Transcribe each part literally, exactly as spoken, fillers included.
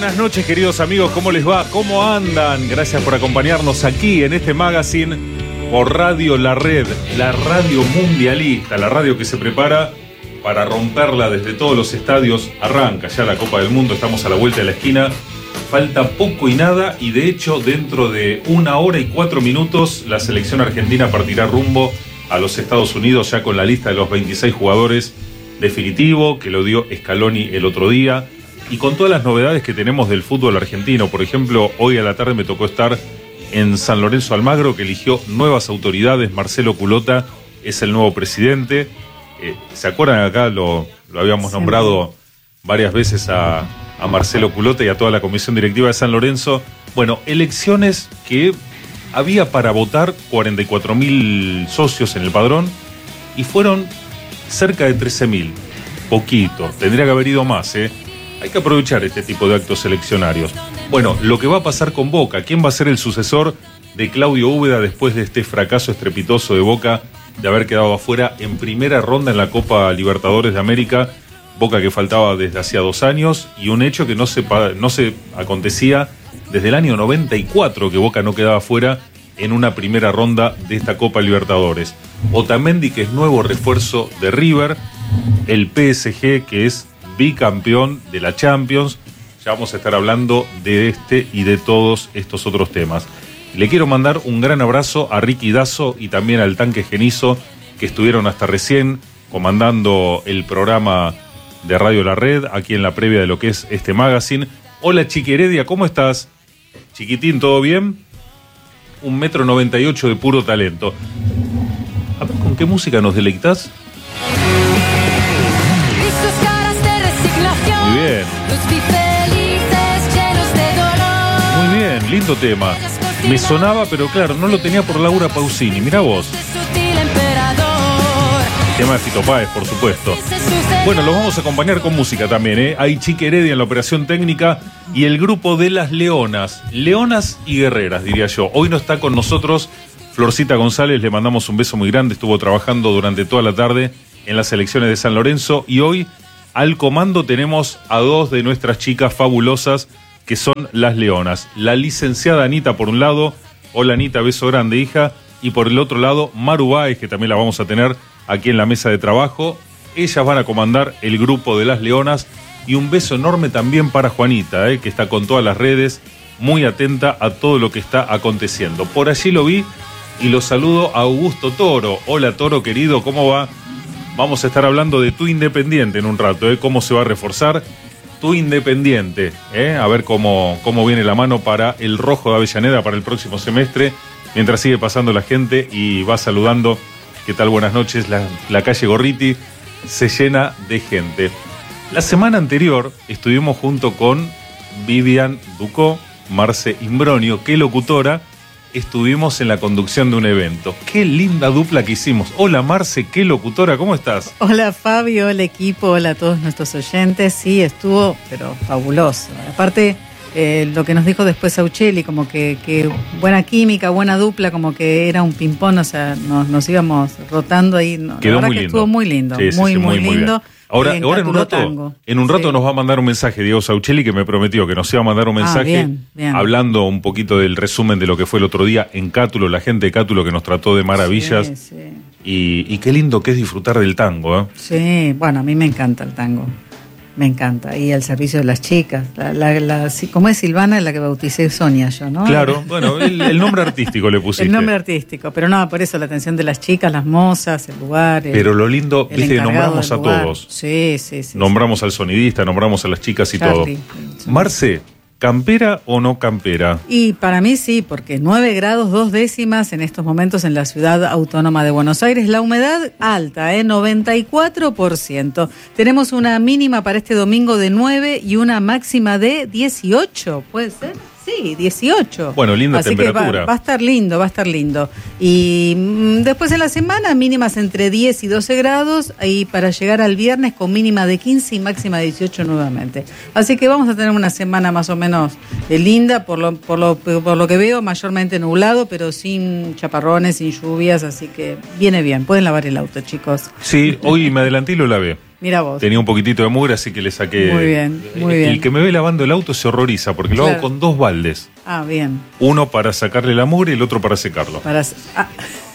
buenas noches, queridos amigos, ¿cómo les va? ¿Cómo andan? Gracias por acompañarnos aquí en este magazine por Radio La Red, la radio mundialista, la radio que se prepara para romperla desde todos los estadios. Arranca ya la Copa del Mundo, estamos a la vuelta de la esquina, falta poco y nada, y de hecho dentro de una hora y cuatro minutos la selección argentina partirá rumbo a los Estados Unidos ya con la lista de los veintiséis jugadores definitivo que lo dio Scaloni el otro día. Y con todas las novedades que tenemos del fútbol argentino. Por ejemplo, hoy a la tarde me tocó estar en San Lorenzo Almagro, que eligió nuevas autoridades. Marcelo Culota es el nuevo presidente. Eh, ¿Se acuerdan acá? Lo, lo habíamos sí, nombrado varias veces a, a Marcelo Culota y a toda la comisión directiva de San Lorenzo. Bueno, elecciones que había para votar cuarenta y cuatro mil socios en el padrón y fueron cerca de trece mil. Poquito, tendría que haber ido más, ¿eh? Hay que aprovechar este tipo de actos eleccionarios. Bueno, lo que va a pasar con Boca, ¿quién va a ser el sucesor de Claudio Úbeda después de este fracaso estrepitoso de Boca de haber quedado afuera en primera ronda en la Copa Libertadores de América? Boca que faltaba desde hacía dos años y un hecho que no se, no se acontecía desde el año noventa y cuatro, que Boca no quedaba fuera en una primera ronda de esta Copa Libertadores. Otamendi, que es nuevo refuerzo de River, el P S G, que es bicampeón de la Champions. Ya vamos a estar hablando de este y de todos estos otros temas. Le quiero mandar un gran abrazo a Ricky Dazo y también al Tanque Genizo, que estuvieron hasta recién comandando el programa de Radio La Red, aquí en la previa de lo que es este magazine. Hola, Chiqui Heredia, ¿cómo estás? Chiquitín, ¿todo bien? Un metro noventa y ocho de puro talento. A ver, ¿con qué música nos deleitas? Muy bien. Muy bien, lindo tema. Me sonaba, pero claro, no lo tenía por Laura Pausini. Mirá vos. El tema de Fito Páez, por supuesto. Bueno, los vamos a acompañar con música también, ¿eh? Hay Chiqui Heredia en la operación técnica y el grupo de las Leonas. Leonas y guerreras, diría yo. Hoy no está con nosotros Florcita González, le mandamos un beso muy grande. Estuvo trabajando durante toda la tarde en las elecciones de San Lorenzo y hoy al comando tenemos a dos de nuestras chicas fabulosas que son las Leonas. La licenciada Anita por un lado, hola Anita, beso grande hija, y por el otro lado Maru Báez, que también la vamos a tener aquí en la mesa de trabajo. Ellas van a comandar el grupo de las Leonas y un beso enorme también para Juanita, eh, que está con todas las redes, muy atenta a todo lo que está aconteciendo. Por allí lo vi y lo saludo a Augusto Toro. Hola Toro querido, ¿cómo va? Vamos a estar hablando de tu Independiente en un rato, ¿eh? Cómo se va a reforzar tu Independiente, ¿eh? A ver cómo, cómo viene la mano para el Rojo de Avellaneda para el próximo semestre, mientras sigue pasando la gente y va saludando. ¿Qué tal? Buenas noches. La, la calle Gorriti se llena de gente. La semana anterior estuvimos junto con Vivian Ducó, Marce Imbronio, qué locutora. Estuvimos en la conducción de un evento. Qué linda dupla que hicimos. Hola Marce, qué locutora, ¿cómo estás? Hola Fabio, hola equipo, hola a todos nuestros oyentes. Sí, estuvo, pero fabuloso. Aparte, eh, lo que nos dijo después Sauchelli, como que, que buena química, buena dupla, como que era un ping-pong, o sea, nos, nos íbamos rotando ahí. No, Quedó la verdad muy que lindo. Estuvo muy lindo, sí, sí, muy, sí, muy, muy lindo. Muy Ahora, ahora en un rato, tango. en un rato sí. Nos va a mandar un mensaje Diego Sauchelli, que me prometió que nos iba a mandar un mensaje ah, bien, bien. hablando un poquito del resumen de lo que fue el otro día en Cátulo, la gente de Cátulo que nos trató de maravillas. Sí, sí. Y, y qué lindo que es disfrutar del tango, ¿eh? Sí, bueno, a mí me encanta el tango. Me encanta. Y el servicio de las chicas. La, la, la, ¿Cómo es Silvana? La que bauticé Sonia yo, ¿no? Claro, bueno, el, el nombre artístico le pusiste. El nombre artístico, pero no, por eso la atención de las chicas, las mozas, el lugar. El, pero lo lindo, viste que nombramos a todos. Sí, sí, sí. Nombramos sí. al sonidista, nombramos a las chicas y Charlie, todo. Marce, ¿campera o no campera? Y para mí sí, porque nueve grados dos décimas en estos momentos en la ciudad autónoma de Buenos Aires. La humedad alta, ¿eh? noventa y cuatro por ciento. Tenemos una mínima para este domingo de nueve y una máxima de dieciocho, ¿puede ser? Sí, dieciocho. Bueno, linda Así temperatura. Que va, va a estar lindo, va a estar lindo. Y mmm, después en la semana, mínimas entre diez y doce grados, y para llegar al viernes con mínima de quince y máxima de dieciocho nuevamente. Así que vamos a tener una semana más o menos eh, linda, por lo, por, lo, por lo que veo, mayormente nublado, pero sin chaparrones, sin lluvias, así que viene bien. Pueden lavar el auto, chicos. Sí, hoy me adelanté y lo lavé. Mira vos. Tenía un poquitito de mugre, así que le saqué. Muy bien, muy el, bien. El que me ve lavando el auto se horroriza, porque lo Claro. hago con dos baldes. Ah, bien. Uno para sacarle la mugre y el otro para secarlo. Para... Ah,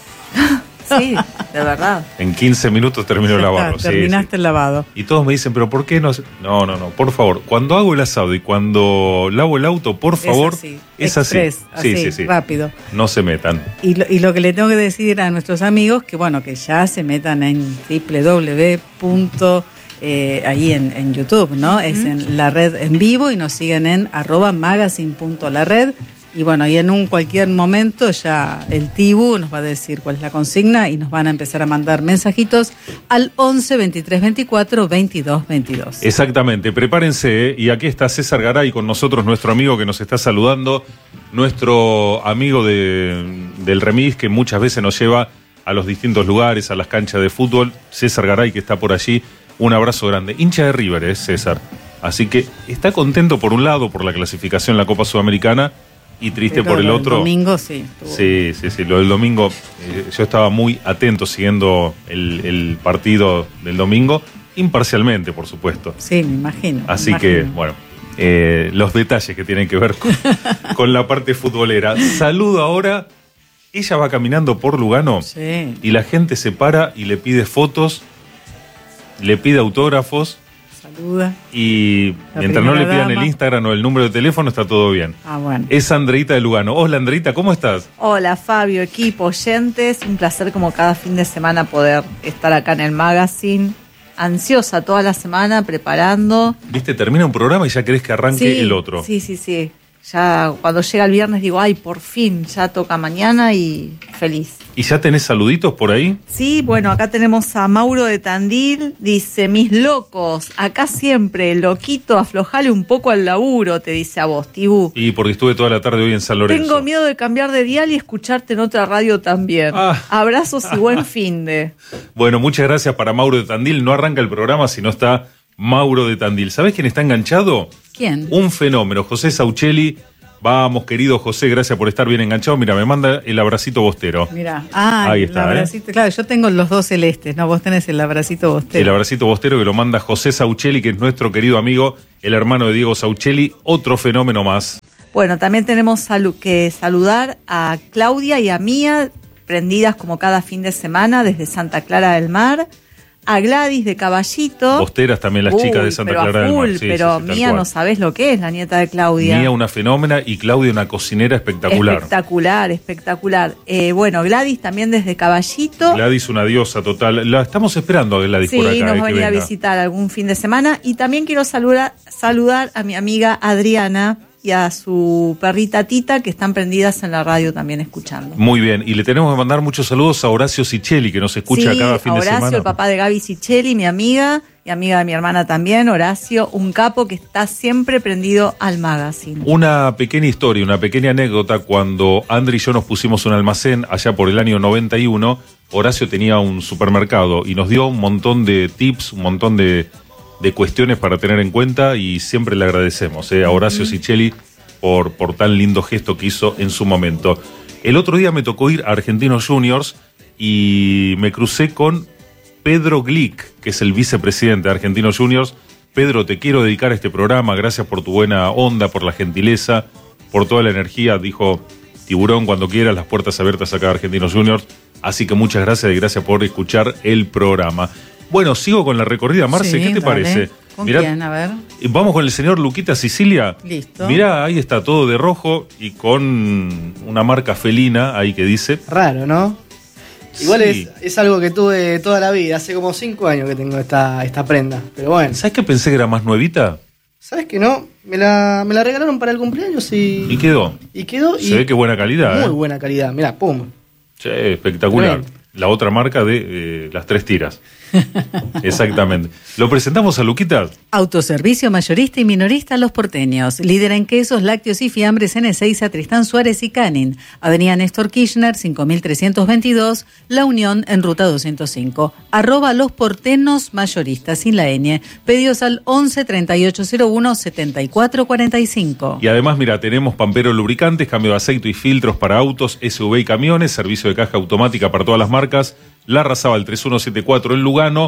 Sí, de verdad. En quince minutos termino de ya lavarlo. está, sí, terminaste sí. el lavado. Y todos me dicen, ¿pero por qué no? No, no, no, por favor. Cuando hago el asado y cuando lavo el auto, por favor, es así. es así. Express, Sí, así, sí, sí. rápido. No se metan. Y lo, y lo que le tengo que decir a nuestros amigos, que bueno, que ya se metan en doble u doble u doble u eh, ahí en, en YouTube, ¿no? Es en la red en vivo y nos siguen en arroba magazine punto la red. Y bueno, y en un cualquier momento ya el Tibu nos va a decir cuál es la consigna y nos van a empezar a mandar mensajitos al once, veintitrés, veinticuatro, veintidós, veintidós. Exactamente, prepárense, ¿eh? Y aquí está César Garay con nosotros, nuestro amigo que nos está saludando, nuestro amigo de, del remis que muchas veces nos lleva a los distintos lugares, a las canchas de fútbol. César Garay, que está por allí, un abrazo grande. Hincha de River, ¿eh? César. Así que está contento por un lado por la clasificación en la Copa Sudamericana y triste Pero por el lo del otro. domingo sí. estuvo- Sí, sí, sí. Lo del domingo, eh, yo estaba muy atento siguiendo el, el partido del domingo, imparcialmente, por supuesto. Sí, me imagino. me Así que, imagino. bueno, eh, los detalles que tienen que ver con, con la parte futbolera. Saludo ahora. Ella va caminando por Lugano Sí. y la gente se para y le pide fotos, le pide autógrafos Saluda. y La mientras no le primera pidan el dama. Instagram o el número de teléfono está todo bien. Ah, bueno. Es Andreita de Lugano. Hola Andreita, ¿cómo estás? Hola Fabio, equipo, oyentes. Un placer como cada fin de semana poder estar acá en el magazine. Ansiosa toda la semana preparando. Viste, termina un programa y ya querés que arranque Sí, el otro. Sí, sí, sí. Ya cuando llega el viernes digo, ay, por fin, ya toca mañana y feliz. ¿Y ya tenés saluditos por ahí? Sí, bueno, acá tenemos a Mauro de Tandil, dice, mis locos, acá siempre, loquito, aflojale un poco al laburo, te dice a vos, Tibú. Y porque estuve toda la tarde hoy en San Lorenzo. Tengo miedo de cambiar de dial y escucharte en otra radio también. Ah. Abrazos y buen fin de. Bueno, muchas gracias para Mauro de Tandil. No arranca el programa si no está Mauro de Tandil. ¿Sabés quién está enganchado? ¿Quién? Un fenómeno, José Sauchelli. Vamos, querido José, gracias por estar bien enganchado. Mira, me manda el abracito bostero. Mira, ah, Ahí el está, abracito. Claro, yo tengo los dos celestes, ¿no? Vos tenés el abracito bostero. El abracito bostero que lo manda José Sauchelli, que es nuestro querido amigo, el hermano de Diego Sauchelli, otro fenómeno más. Bueno, también tenemos salu- que saludar a Claudia y a Mía, prendidas como cada fin de semana desde Santa Clara del Mar. A Gladys de Caballito. Bosteras también las Uy, chicas de Santa pero a Clara del Mar. full, Sí, pero sí, sí, tal Mía cual. no sabés lo que es, la nieta de Claudia. Mía una fenómena y Claudia una cocinera espectacular. Espectacular, espectacular. Eh, bueno, Gladys también desde Caballito. Gladys una diosa total. La estamos esperando a Gladys Sí, por acá. nos eh, va a que venir a venga. visitar algún fin de semana. Y también quiero saludar, saludar a mi amiga Adriana y a su perrita Tita, que están prendidas en la radio también escuchando. Muy bien, y le tenemos que mandar muchos saludos a Horacio Sicheli, que nos escucha Sí, cada fin a de Horacio, semana. el papá de Gaby Sicheli, mi amiga, y amiga de mi hermana también, Horacio, un capo que está siempre prendido al magazine. Una pequeña historia, una pequeña anécdota. Cuando Andri y yo nos pusimos un almacén allá por el año noventa y uno, Horacio tenía un supermercado y nos dio un montón de tips, un montón de, de cuestiones para tener en cuenta y siempre le agradecemos eh, a Horacio Sicheli por, por tan lindo gesto que hizo en su momento. El otro día me tocó ir a Argentinos Juniors y me crucé con Pedro Glick, que es el vicepresidente de Argentinos Juniors. Pedro, te quiero dedicar a este programa, gracias por tu buena onda, por la gentileza, por toda la energía. Dijo, Tiburón, cuando quieras, las puertas abiertas acá a Argentinos Juniors. Así que muchas gracias y gracias por escuchar el programa. Bueno, sigo con la recorrida, Marce, Sí, ¿qué te dale. parece? ¿Con Mirá, quién? A ver. vamos con el señor Luquita Sicilia. Listo. Mirá, ahí está todo de rojo y con una marca felina ahí que dice. Raro, ¿no? Igual Sí. es, es algo que tuve toda la vida. Hace como cinco años que tengo esta, esta prenda. Pero bueno, ¿Sabes que pensé que era más nuevita? ¿sabes qué no? Me la, me la regalaron para el cumpleaños y. Y quedó. Y quedó. Se y ve que buena calidad, muy ¿eh? buena calidad. Mirá, pum. Sí, espectacular. Tremendo. La otra marca de eh, las tres tiras. Exactamente. ¿Lo presentamos a Luquita? Autoservicio mayorista y minorista Los Porteños. Líder en quesos, lácteos y fiambres en Ezeiza, Tristán Suárez y Canin. Avenida Néstor Kirchner, cinco mil trescientos veintidós. La Unión en ruta doscientos cinco. Arroba Los Porteños mayoristas sin la ñ. Pedidos al once, treinta y ocho cero uno, setenta y cuatro cuarenta y cinco. Y además, mira, tenemos Pampero Lubricantes, cambio de aceite y filtros para autos, S U V y camiones, servicio de caja automática para todas las marcas. La Razábal tres mil ciento setenta y cuatro en Lugano.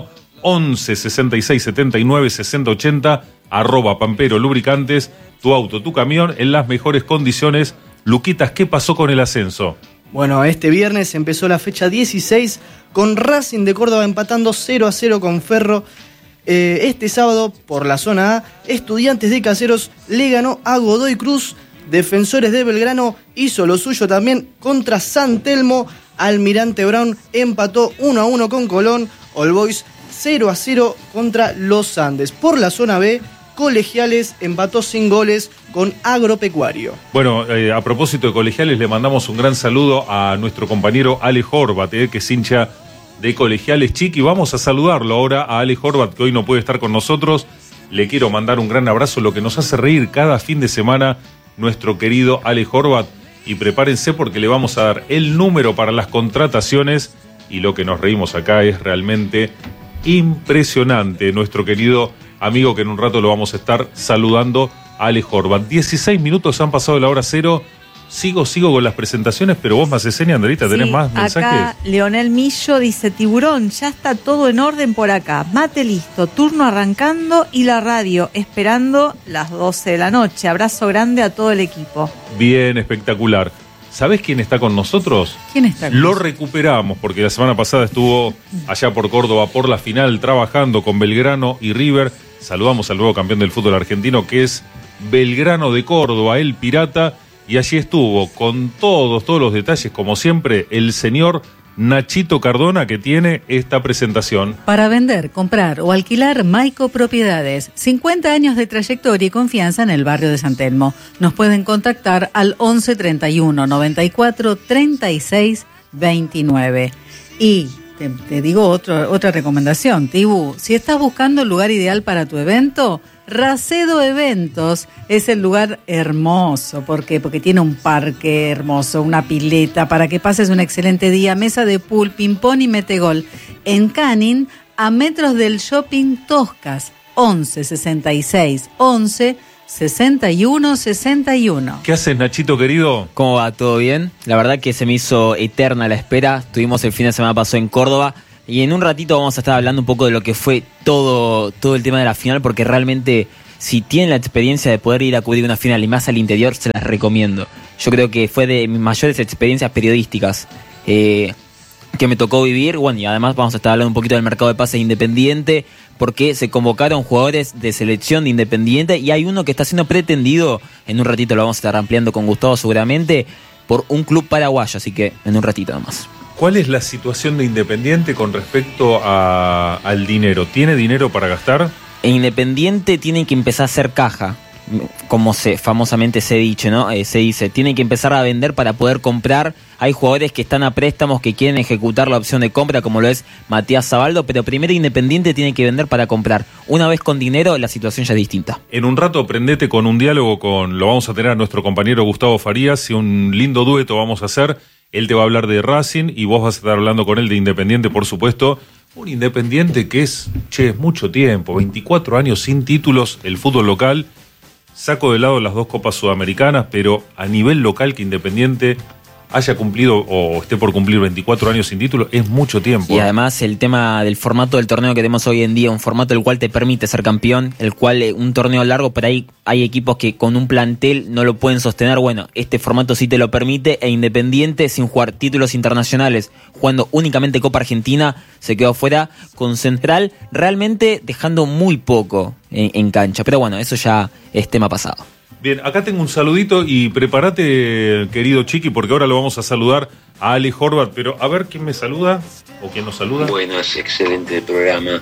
once sesenta y seis setenta y nueve sesenta ochenta, arroba Pampero Lubricantes, tu auto, tu camión en las mejores condiciones. Luquitas, ¿qué pasó con el ascenso? Bueno, este viernes empezó la fecha dieciséis con Racing de Córdoba empatando cero a cero con Ferro. Eh, este sábado, por la zona A, Estudiantes de Caseros le ganó a Godoy Cruz. Defensores de Belgrano hizo lo suyo también contra San Telmo. Almirante Brown empató uno a uno con Colón. All Boys cero a cero contra Los Andes. Por la zona B, Colegiales empató sin goles con Agropecuario. Bueno, eh, a propósito de Colegiales, le mandamos un gran saludo a nuestro compañero Ale Horvat, eh, que es hincha de Colegiales, Chiqui. Vamos a saludarlo ahora a Ale Horvat, que hoy no puede estar con nosotros. Le quiero mandar un gran abrazo, lo que nos hace reír cada fin de semana nuestro querido Ale Horvat. Y prepárense porque le vamos a dar el número para las contrataciones, y lo que nos reímos acá es realmente impresionante. Nuestro querido amigo, que en un rato lo vamos a estar saludando, a Ale Horvat. dieciséis minutos han pasado de la hora cero. Sigo, sigo con las presentaciones, pero vos me haces señas, Andrita, ¿tenés Sí, más mensajes? Acá Leonel Millo dice: Tiburón, ya está todo en orden por acá. Mate listo, turno arrancando y la radio esperando las doce de la noche. Abrazo grande a todo el equipo. Bien, espectacular. ¿Sabés quién está con nosotros? ¿Quién está con Lo nosotros? recuperamos porque la semana pasada estuvo allá por Córdoba por la final trabajando con Belgrano y River. Saludamos al nuevo campeón del fútbol argentino, que es Belgrano de Córdoba, el Pirata. Y allí estuvo con todos, todos los detalles, como siempre, el señor Nachito Cardona, que tiene esta presentación. Para vender, comprar o alquilar Maico Propiedades. cincuenta años de trayectoria y confianza en el barrio de San Telmo. Nos pueden contactar al once treinta y uno noventa y cuatro treinta y seis veintinueve. Y te, te digo otro, otra recomendación, Tibu. Si estás buscando el lugar ideal para tu evento, Racedo Eventos es el lugar hermoso. ¿Por qué? Porque tiene un parque hermoso, una pileta para que pases un excelente día, mesa de pool, ping-pong y metegol. En Canning, a metros del shopping Toscas, once sesenta y seis once sesenta y uno sesenta y uno. ¿Qué haces, Nachito querido? ¿Cómo va? ¿Todo bien? La verdad que se me hizo eterna la espera. Estuvimos el fin de semana pasado en Córdoba. Y en un ratito vamos a estar hablando un poco de lo que fue todo, todo el tema de la final, porque realmente, si tienen la experiencia de poder ir a cubrir una final y más al interior, se las recomiendo. Yo creo que fue de mis mayores experiencias periodísticas eh, que me tocó vivir. Bueno, y además vamos a estar hablando un poquito del mercado de pases Independiente, porque se convocaron jugadores de selección de Independiente y hay uno que está siendo pretendido, en un ratito lo vamos a estar ampliando con Gustavo seguramente, por un club paraguayo, así que en un ratito nomás. ¿Cuál es la situación de Independiente con respecto a, al dinero? ¿Tiene dinero para gastar? En Independiente tienen que empezar a hacer caja, como se famosamente se dice, ¿no? Eh, se dice, tienen que empezar a vender para poder comprar. Hay jugadores que están a préstamos que quieren ejecutar la opción de compra, como lo es Matías Zabaldo, pero primero Independiente tiene que vender para comprar. Una vez con dinero, la situación ya es distinta. En un rato prendete con un diálogo con, lo vamos a tener a nuestro compañero Gustavo Farías, y un lindo dueto vamos a hacer. Él te va a hablar de Racing y vos vas a estar hablando con él de Independiente, por supuesto. Un Independiente que es, che, es mucho tiempo, veinticuatro años sin títulos, el fútbol local. Saco de lado las dos copas sudamericanas, pero a nivel local que Independiente haya cumplido o esté por cumplir veinticuatro años sin título, es mucho tiempo. Y además el tema del formato del torneo que tenemos hoy en día, un formato el cual te permite ser campeón, el cual eh, un torneo largo, pero ahí hay equipos que con un plantel no lo pueden sostener. Bueno, este formato sí te lo permite, e Independiente, sin jugar títulos internacionales, jugando únicamente Copa Argentina, se quedó fuera con Central, realmente dejando muy poco en, en cancha. Pero bueno, eso ya es tema pasado. Bien, acá tengo un saludito y prepárate, querido Chiqui, porque ahora lo vamos a saludar a Ale Horvat, pero a ver quién me saluda o quién nos saluda. Buenas, excelente programa.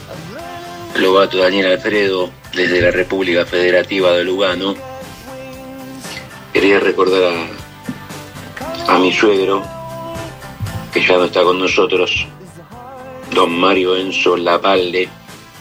Lobato Daniel Alfredo, desde la República Federativa de Lugano. Quería recordar a, a mi suegro, que ya no está con nosotros, don Mario Enzo Lapalde,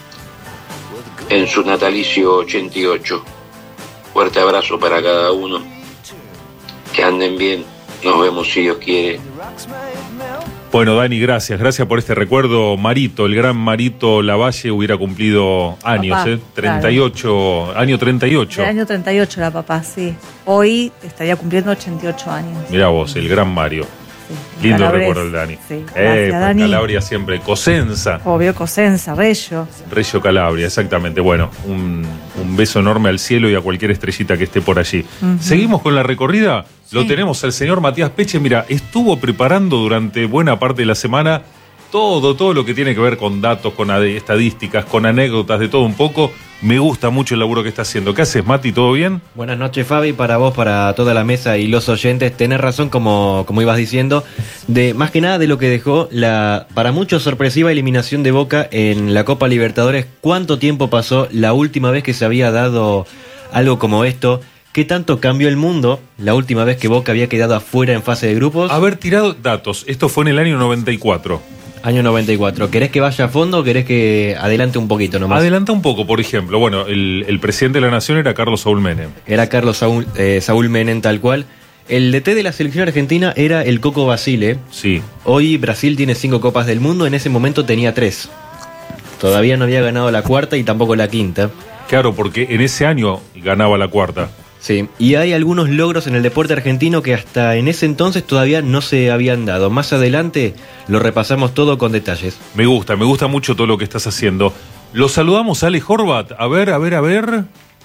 en su natalicio ochenta y ocho. Fuerte abrazo para cada uno. Que anden bien. Nos vemos si Dios quiere. Bueno, Dani, gracias. Gracias por este recuerdo. Marito, el gran Marito Lavalle hubiera cumplido años, Papá, ¿eh? treinta y ocho, claro. Año treinta y ocho. El año treinta y ocho era papá, sí. Hoy estaría cumpliendo ochenta y ocho años. Mirá vos, el gran Mario. Lindo Calabres. recuerdo el Dani. Sí, Eh, gracias, pues Dani. Calabria siempre. Cosenza. Obvio, Cosenza, Bello. Reggio Calabria, exactamente. Bueno, un, un beso enorme al cielo y a cualquier estrellita que esté por allí. Ujú. Seguimos con la recorrida. Lo Sí. tenemos al señor Matías Peche. Mira, estuvo preparando durante buena parte de la semana todo, todo lo que tiene que ver con datos, con ade- estadísticas, con anécdotas, de todo un poco. Me gusta mucho el laburo que está haciendo. ¿Qué haces, Mati? ¿Todo bien? Buenas noches, Fabi, para vos, para toda la mesa y los oyentes. Tenés razón, como, como ibas diciendo, de más que nada de lo que dejó la, para muchos, sorpresiva eliminación de Boca en la Copa Libertadores. ¿Cuánto tiempo pasó la última vez que se había dado algo como esto? ¿Qué tanto cambió el mundo la última vez que Boca había quedado afuera en fase de grupos? Haber tirado datos. Esto fue en el año noventa y cuatro. Año noventa y cuatro. ¿Querés que vaya a fondo o querés que adelante un poquito nomás? Adelanta un poco, por ejemplo. Bueno, el, el presidente de la nación era Carlos Saúl Menem. Era Carlos Saúl, eh, Saúl Menem, tal cual. El D T de la selección argentina era el Coco Basile. Sí. Hoy Brasil tiene cinco copas del mundo, en ese momento tenía tres. Todavía no había ganado la cuarta y tampoco la quinta. Claro, porque en ese año ganaba la cuarta. Sí, y hay algunos logros en el deporte argentino que hasta en ese entonces todavía no se habían dado. Más adelante lo repasamos todo con detalles. Me gusta, me gusta mucho todo lo que estás haciendo. Lo saludamos a Ale Horvat. A ver, a ver, a ver.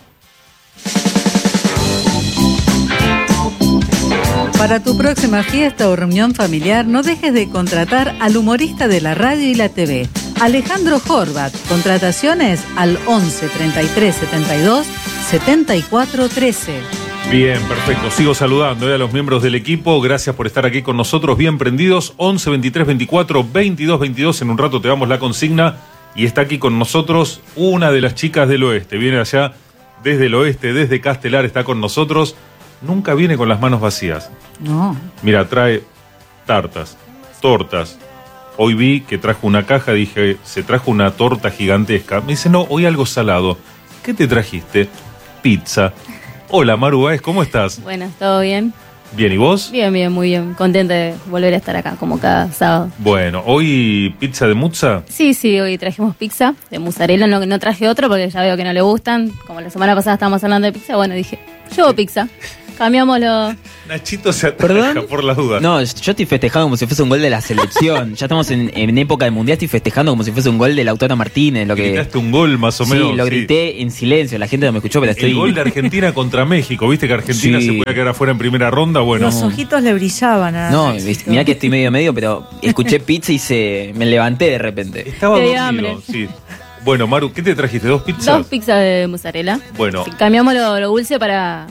Para tu próxima fiesta o reunión familiar, no dejes de contratar al humorista de la radio y la T V, Alejandro Horvat. Contrataciones al once treinta y tres setenta y dos setenta y cuatro trece. Bien, perfecto. Sigo saludando eh, a los miembros del equipo. Gracias por estar aquí con nosotros, bien prendidos. once veintitrés veinticuatro veintidós veintidós. En un rato te damos la consigna. Y está aquí con nosotros una de las chicas del oeste. Viene allá desde el oeste, desde Castelar, está con nosotros. Nunca viene con las manos vacías. No. Mira, trae tartas, tortas. Hoy vi que trajo una caja, dije, se trajo una torta gigantesca. Me dice, no, hoy algo salado. ¿Qué te trajiste? Pizza. Hola, Maru Báez, ¿cómo estás? Buenas, ¿todo bien? Bien, ¿y vos? Bien, bien, muy bien. Contenta de volver a estar acá, como cada sábado. Bueno, ¿hoy pizza de muzza? Sí, sí, hoy trajimos pizza de mozzarella. No, no traje otro porque ya veo que no le gustan. Como la semana pasada estábamos hablando de pizza, bueno, dije, llevo pizza. Cambiamos Nachito se ataca ¿Perdón? por las dudas. No, yo estoy festejando como si fuese un gol de la selección. Ya estamos en, en época de mundial, estoy festejando como si fuese un gol de Lautaro Martínez. Lo que, Gritaste un gol más o menos. sí, lo grité en silencio, la gente no me escuchó, pero estoy... El gol de Argentina contra México. ¿Viste que Argentina Sí. se puede quedar afuera en primera ronda? Bueno, Los ojitos le brillaban a No, Nachito. mirá que estoy medio medio, pero escuché pizza y se me levanté de repente. estaba Te dio dormido. hambre. Sí. Bueno, Maru, ¿qué te trajiste? ¿Dos pizzas? dos pizzas de mozzarella. Bueno. Sí, cambiamos lo, lo dulce para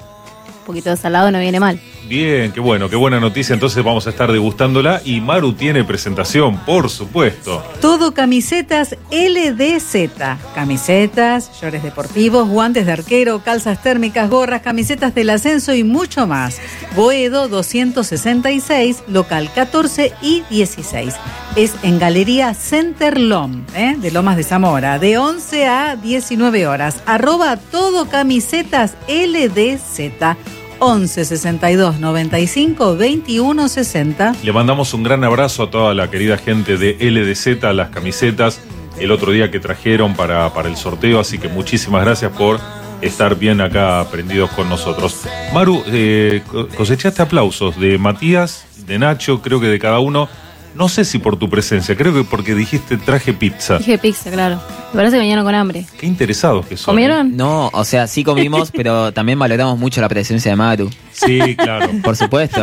un poquito de salado, no viene mal. Bien, qué bueno, qué buena noticia. Entonces vamos a estar degustándola. Y Maru tiene presentación, por supuesto. Todo camisetas L D Z. Camisetas, shorts deportivos, guantes de arquero, calzas térmicas, gorras, camisetas del ascenso y mucho más. Boedo doscientos sesenta y seis, local catorce y dieciséis. Es en Galería Center Lom, ¿eh? de Lomas de Zamora, de once a diecinueve horas. Arroba todo camisetas L D Z. once sesenta y dos noventa y cinco veintiuno sesenta. Le mandamos un gran abrazo a toda la querida gente de L D Z, las camisetas, el otro día que trajeron para, para el sorteo, así que muchísimas gracias por estar bien acá prendidos con nosotros. Maru, eh, cosechaste aplausos de Matías, de Nacho, creo que de cada uno. No sé si por tu presencia, creo que porque dijiste traje pizza. Dije pizza, claro. Me parece que vinieron con hambre. Qué interesados que son. ¿Comieron? No, o sea, sí comimos, pero también valoramos mucho la presencia de Maru. Sí, claro. Por supuesto.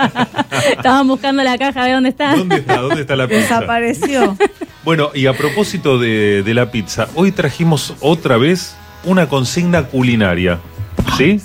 Estaban buscando la caja, a ver dónde está. ¿Dónde está? ¿Dónde está la pizza? Desapareció. Bueno, y a propósito de, de la pizza, hoy trajimos otra vez una consigna culinaria. ¿Sí?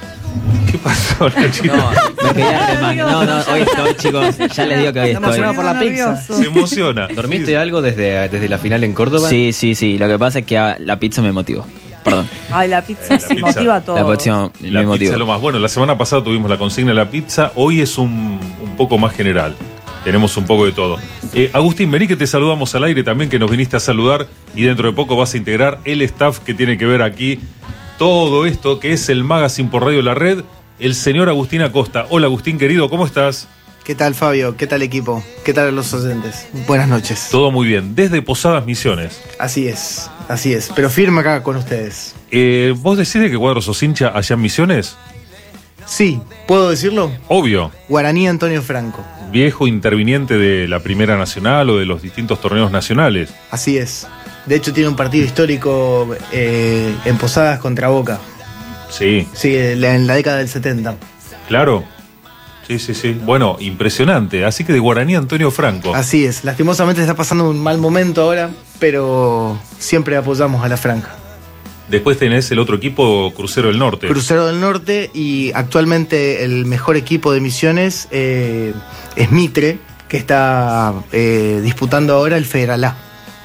¿Qué pasó, Nachito? No, me quería remar. No, no, hoy estoy, chicos. Ya les digo que hoy Está emocionado estoy. por la pizza. Nervioso. Se emociona. ¿Dormiste algo desde, desde la final en Córdoba? Sí, sí, sí. Lo que pasa es que ah, la pizza me motivó. Perdón. Ay, la pizza La se pizza. motiva a todo. La próxima La me pizza motivó. es lo más bueno. La semana pasada tuvimos la consigna de la pizza. Hoy es un, un poco más general. Tenemos un poco de todo. Eh, Agustín, vení que te saludamos al aire también, que nos viniste a saludar. Y dentro de poco vas a integrar el staff que tiene que ver aquí todo esto que es el Magazine por Radio La Red. El señor Agustín Acosta. Hola, Agustín, querido, ¿cómo estás? ¿Qué tal, Fabio? ¿Qué tal, equipo? ¿Qué tal los oyentes? Buenas noches. Todo muy bien. Desde Posadas Misiones. Así es, así es. Pero firme acá con ustedes. Eh, ¿Vos decís de qué cuadro sos hincha allá en Misiones? Sí, ¿puedo decirlo? Obvio. Guaraní Antonio Franco. Viejo interviniente de la Primera Nacional o de los distintos torneos nacionales. Así es. De hecho tiene un partido histórico eh, en Posadas contra Boca. Sí. Sí, en la, en la década del setenta. Claro. Sí, sí, sí. Bueno, impresionante. Así que de Guaraní Antonio Franco. Así es. Lastimosamente está pasando un mal momento ahora, pero siempre apoyamos a la Franca. Después tenés el otro equipo, Crucero del Norte. Crucero del Norte, y actualmente el mejor equipo de Misiones eh, es Mitre, que está eh, disputando ahora el Federal A.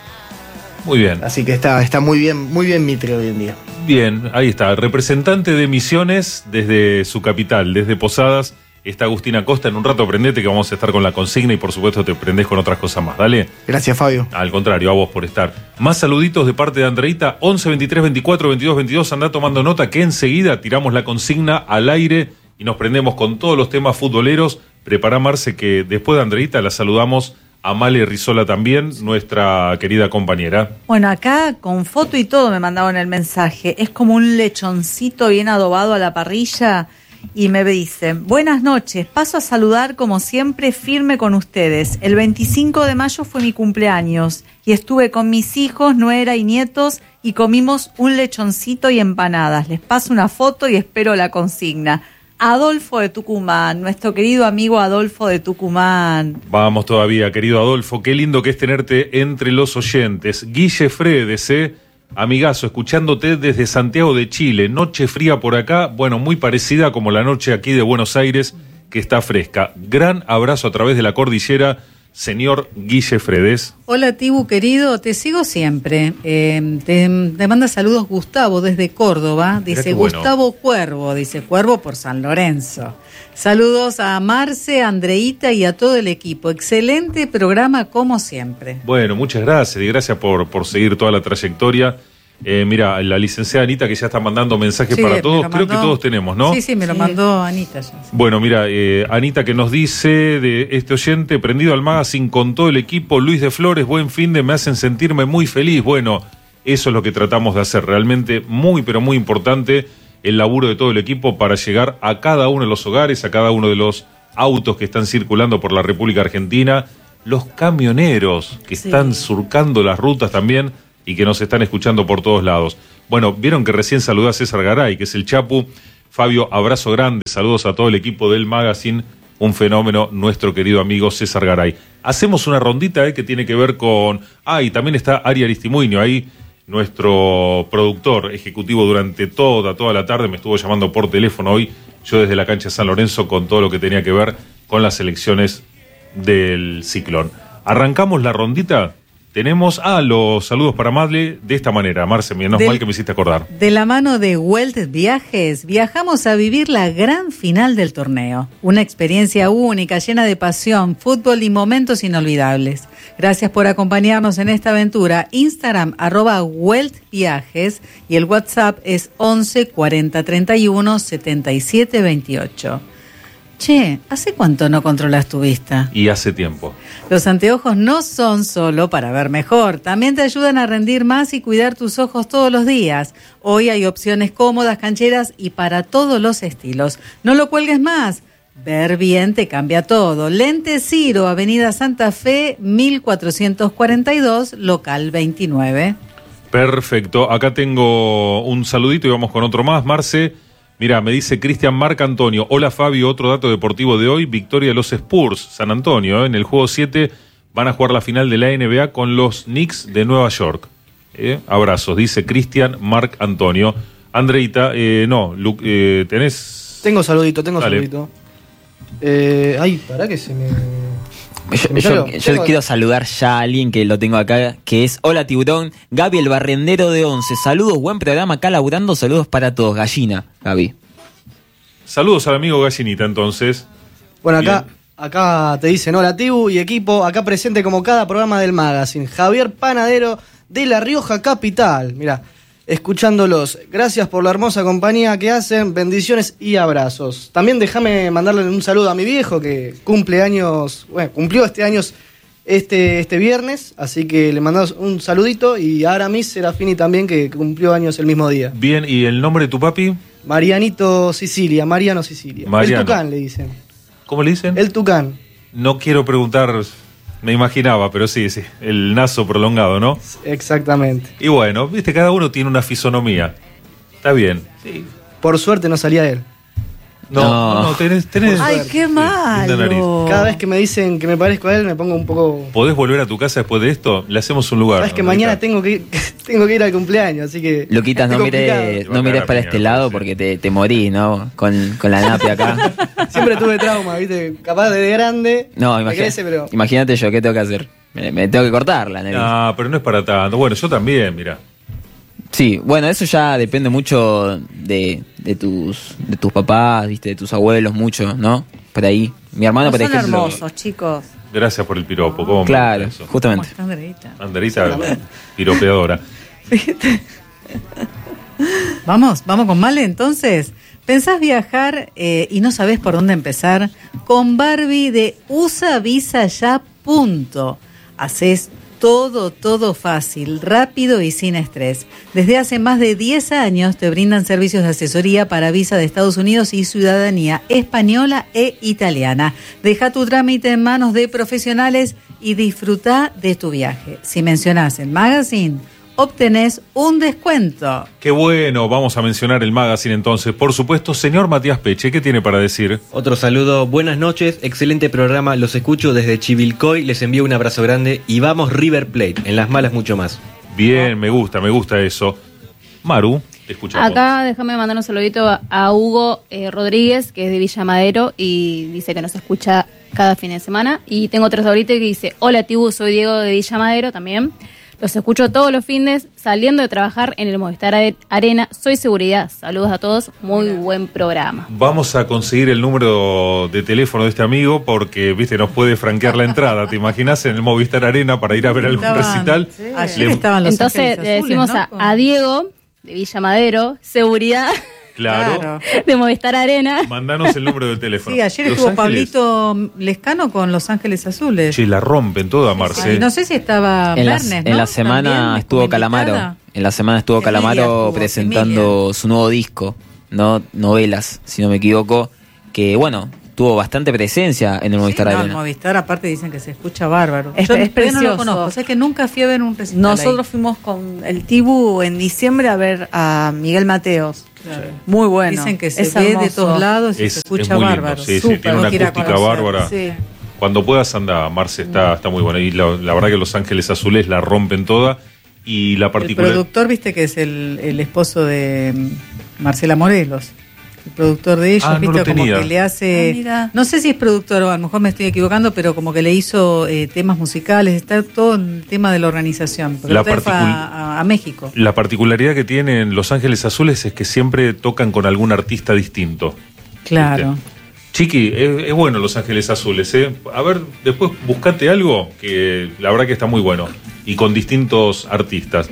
Muy bien. Así que está, está muy bien, muy bien Mitre hoy en día. Bien, ahí está. Representante de Misiones desde su capital, desde Posadas, está Agustín Acosta. En un rato prendete que vamos a estar con la consigna y por supuesto te prendés con otras cosas más. Dale. Gracias, Fabio. Al contrario, a vos por estar. Más saluditos de parte de Andreita. once veintitrés veinticuatro veintidós veintidós. Andá tomando nota que enseguida tiramos la consigna al aire y nos prendemos con todos los temas futboleros. Prepará, Marce, que después de Andreita la saludamos a Male Rizola también, nuestra querida compañera. Bueno, acá con foto y todo me mandaron el mensaje. Es como un lechoncito bien adobado a la parrilla. Y me dicen, buenas noches, paso a saludar como siempre firme con ustedes. El veinticinco de mayo fue mi cumpleaños y estuve con mis hijos, nuera y nietos y comimos un lechoncito y empanadas. Les paso una foto y espero la consigna. Adolfo de Tucumán, nuestro querido amigo Adolfo de Tucumán. Vamos todavía, querido Adolfo, qué lindo que es tenerte entre los oyentes. Guille Fredes, ¿eh? Amigazo, escuchándote desde Santiago de Chile. Noche fría por acá, bueno, muy parecida como la noche aquí de Buenos Aires, que está fresca. Gran abrazo a través de la cordillera, señor Guille Fredes. Hola, Tibu querido, te sigo siempre. Eh, te, te manda saludos Gustavo desde Córdoba. Dice bueno. Gustavo Cuervo, dice Cuervo por San Lorenzo. Saludos a Marce, a Andreita y a todo el equipo. Excelente programa como siempre. Bueno, muchas gracias y gracias por, por seguir toda la trayectoria. Eh, mira, la licenciada Anita que ya está mandando mensajes Sí, para me todos, lo creo que mandó. todos tenemos, ¿no? Sí, sí, me lo Sí. mandó Anita ya. Bueno, mira, eh, Anita que nos dice de este oyente, prendido al magazine con todo el equipo, Luis de Flores, buen fin de, me hacen sentirme muy feliz. Bueno, eso es lo que tratamos de hacer, realmente muy, pero muy importante el laburo de todo el equipo para llegar a cada uno de los hogares, a cada uno de los autos que están circulando por la República Argentina, los camioneros que Sí. están surcando las rutas también y que nos están escuchando por todos lados. Bueno, vieron que recién saludé a César Garay, que es el Chapu. Fabio, abrazo grande, saludos a todo el equipo del magazine, un fenómeno, nuestro querido amigo César Garay. Hacemos una rondita eh, que tiene que ver con... Ah, y también está Ari Aristimuño ahí, nuestro productor ejecutivo durante toda, toda la tarde, me estuvo llamando por teléfono hoy, yo desde la cancha de San Lorenzo, con todo lo que tenía que ver con las elecciones del Ciclón. Arrancamos la rondita. Tenemos, ah, los saludos para Madle de esta manera. Marce, menos Del- mal que me hiciste acordar. De la mano de Welt Viajes, viajamos a vivir la gran final del torneo. Una experiencia única, llena de pasión, fútbol y momentos inolvidables. Gracias por acompañarnos en esta aventura. Instagram, arroba Welt Viajes, y el WhatsApp es once cuarenta treinta y uno setenta y siete veintiocho. Che, ¿hace cuánto no controlas tu vista? Y hace tiempo. Los anteojos no son solo para ver mejor, también te ayudan a rendir más y cuidar tus ojos todos los días. Hoy hay opciones cómodas, cancheras y para todos los estilos. No lo cuelgues más. Ver bien te cambia todo. Lentes Ciro, Avenida Santa Fe, mil cuatrocientos cuarenta y dos, local veintinueve. Perfecto. Acá tengo un saludito y vamos con otro más, Marce. Mira, me dice Cristian Marc Antonio. Hola Fabio, otro dato deportivo de hoy. Victoria de los Spurs, San Antonio. ¿eh? En el juego siete van a jugar la final de la N B A con los Knicks de Nueva York. ¿Eh? Abrazos, dice Cristian Marc Antonio. Andreita, eh, no, Lu, eh, tenés... Tengo saludito, tengo Dale. saludito. Eh, ay, pará que se me... Yo, me yo- salió. yo Tengo- quiero saludar ya a alguien que lo tengo acá, que es Hola Tiburón, Gaby el barrendero de Once. Saludos, buen programa acá laburando, saludos para todos. Gallina, Gaby. Saludos al amigo Gallinita, entonces. Bueno, acá, Bien. acá te dicen hola Tibu y equipo, acá presente como cada programa del magazine. Javier Panadero de La Rioja Capital. Mirá, escuchándolos. Gracias por la hermosa compañía que hacen. Bendiciones y abrazos. También déjame mandarle un saludo a mi viejo que cumple años, bueno, cumplió este año este, este viernes. Así que le mandamos un saludito. Y a Aramis Serafini también, que cumplió años el mismo día. Bien, ¿y el nombre de tu papi? Marianito Sicilia, Mariano Sicilia. Mariano. El Tucán le dicen. ¿Cómo le dicen? El Tucán. No quiero preguntar, me imaginaba, pero sí, sí, el naso prolongado, ¿no? Exactamente. Y bueno, viste, cada uno tiene una fisonomía. Está bien. Sí. Por suerte no salía él. No, no, no, tenés, tenés. Ay, qué linda nariz. malo. Cada vez que me dicen que me parezco a él, me pongo un poco... ¿Podés volver a tu casa después de esto? Le hacemos un lugar. Sabes que ¿no? mañana Ahorita. tengo que, ir, tengo que ir al cumpleaños, así que... Loquitas, no es mires, complicado. no mires para Te va a cagar este la lado piña, porque te, te morís, ¿no? Con, con la nape acá. Siempre tuve trauma, ¿viste? Capaz de grande. No, me imagina- crece, pero... imagínate yo, ¿qué tengo que hacer? Me, me tengo que cortar la nariz. No, pero no es para tanto. Bueno, yo también, mira. Sí, bueno, eso ya depende mucho de, de tus de tus papás, viste, de tus abuelos, mucho, ¿no? Por ahí. Mi hermano, No por son ejemplo. hermosos, chicos. Gracias por el piropo. ¿Cómo me Claro, gusta eso? justamente. ¿Cómo está, Andreita? Anderita, piropeadora. Vamos, vamos con Male entonces. ¿Pensás viajar eh, y no sabés por dónde empezar? Con Barbie de Usa Visa Ya. Punto. Haces todo, todo fácil, rápido y sin estrés. Desde hace más de diez años te brindan servicios de asesoría para visa de Estados Unidos y ciudadanía española e italiana. Deja tu trámite en manos de profesionales y disfruta de tu viaje. Si mencionás el magazine, obtenés un descuento. Qué bueno, vamos a mencionar el magazine entonces. Por supuesto, señor Matías Peche, ¿qué tiene para decir? Otro saludo, buenas noches, excelente programa, los escucho desde Chivilcoy, les envío un abrazo grande y vamos River Plate, en las malas mucho más. Bien, me gusta, me gusta eso. Maru, te escuchamos. Acá déjame mandar un saludito a, a Hugo eh, Rodríguez, que es de Villa Madero, y dice que nos escucha cada fin de semana. Y tengo otro saludito que dice, hola Tibu, soy Diego de Villa Madero también. Los escucho todos los fines saliendo de trabajar en el Movistar Arena. Soy seguridad. Saludos a todos. Muy buen programa. Vamos a conseguir el número de teléfono de este amigo porque, viste, nos puede franquear la entrada. ¿Te imaginas en el Movistar Arena para ir a ver algún Estaban- recital? sí. Ayer Le- estaban los Entonces Ángeles le Azules, decimos ¿no? a, Con- a Diego de Villa Madero, seguridad Claro. Claro. de Movistar Arena. Mandanos el número del teléfono. Sí, ayer Los estuvo Ángeles, Pablito Lescano con Los Ángeles Azules. Che, la rompen toda, Marce. Y no sé si estaba En la, Bernes, en ¿no? la semana También, estuvo como Calamaro. invitada. En la semana estuvo Emilia Calamaro estuvo, presentando su nuevo disco, no novelas, si no me equivoco, que bueno, tuvo bastante presencia en el Movistar Sí, no, el Arena. Movistar aparte dicen que se escucha bárbaro. Es- Yo es todavía no lo precioso. conozco, o sea que nunca fui a ver un recital Nosotros ahí. fuimos con el Tibu en diciembre a ver a Miguel Mateos. Claro. Muy bueno. Dicen que se Es ve de hermoso. todos lados y Es- se es escucha muy lindo, bárbaro. sí, sí, Súper. tiene una Hay que ir a acústica conocerlo. bárbara. Sí. Cuando puedas anda, Marce, está, está muy bueno. Y la, la verdad que Los Ángeles Azules la rompen toda. Y la El particular... productor, viste que es el, el esposo de mm, Marcela Morelos. El productor de ellos, Ah, no viste, lo como tenía. que le hace. Ah, mira. No sé si es productor o a lo mejor me estoy equivocando, pero como que le hizo eh, temas musicales, está todo el tema de la organización. Porque La la fue particul- a, a- a México. La particularidad que tienen Los Ángeles Azules es que siempre tocan con algún artista distinto. Claro. ¿Viste? Chiqui, es, es bueno Los Ángeles Azules, ¿eh? A ver, después buscate algo que la verdad que está muy bueno. Y con distintos artistas.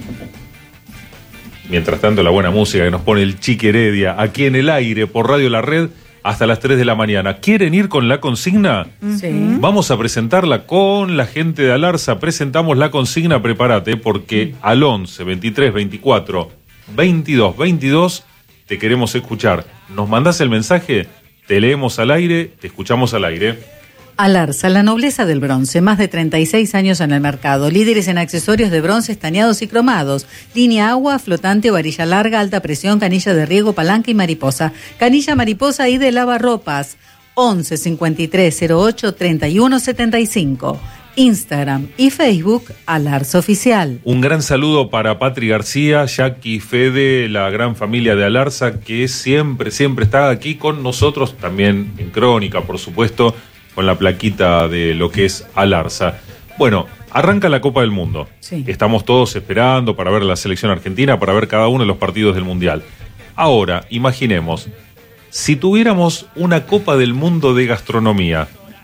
Mientras tanto, la buena música que nos pone el Chiqui Heredia aquí en el aire por Radio La Red hasta las tres de la mañana. ¿Quieren ir con la consigna? Sí. Vamos a presentarla con la gente de Alarza. Presentamos la consigna, prepárate, porque al once, veintitrés, veinticuatro, veintidós, veintidós te queremos escuchar. Nos mandás el mensaje, te leemos al aire, te escuchamos al aire. Alarza, la nobleza del bronce, más de treinta y seis años en el mercado, líderes en accesorios de bronce estañados y cromados, línea agua, flotante, varilla larga, alta presión, canilla de riego, palanca y mariposa, canilla mariposa y de lavarropas, once cincuenta y tres cero ocho treinta y uno setenta y cinco, Instagram y Facebook, Alarza Oficial. Un gran saludo para Patri García, Jackie, Fede, la gran familia de Alarza, que siempre, siempre está aquí con nosotros, también en Crónica, por supuesto, con la plaquita de lo que es Alarza. Bueno, arranca la Copa del Mundo. Sí. Estamos todos esperando para ver la selección argentina, para ver cada uno de los partidos del Mundial. Ahora, imaginemos, si tuviéramos una Copa del Mundo de gastronomía,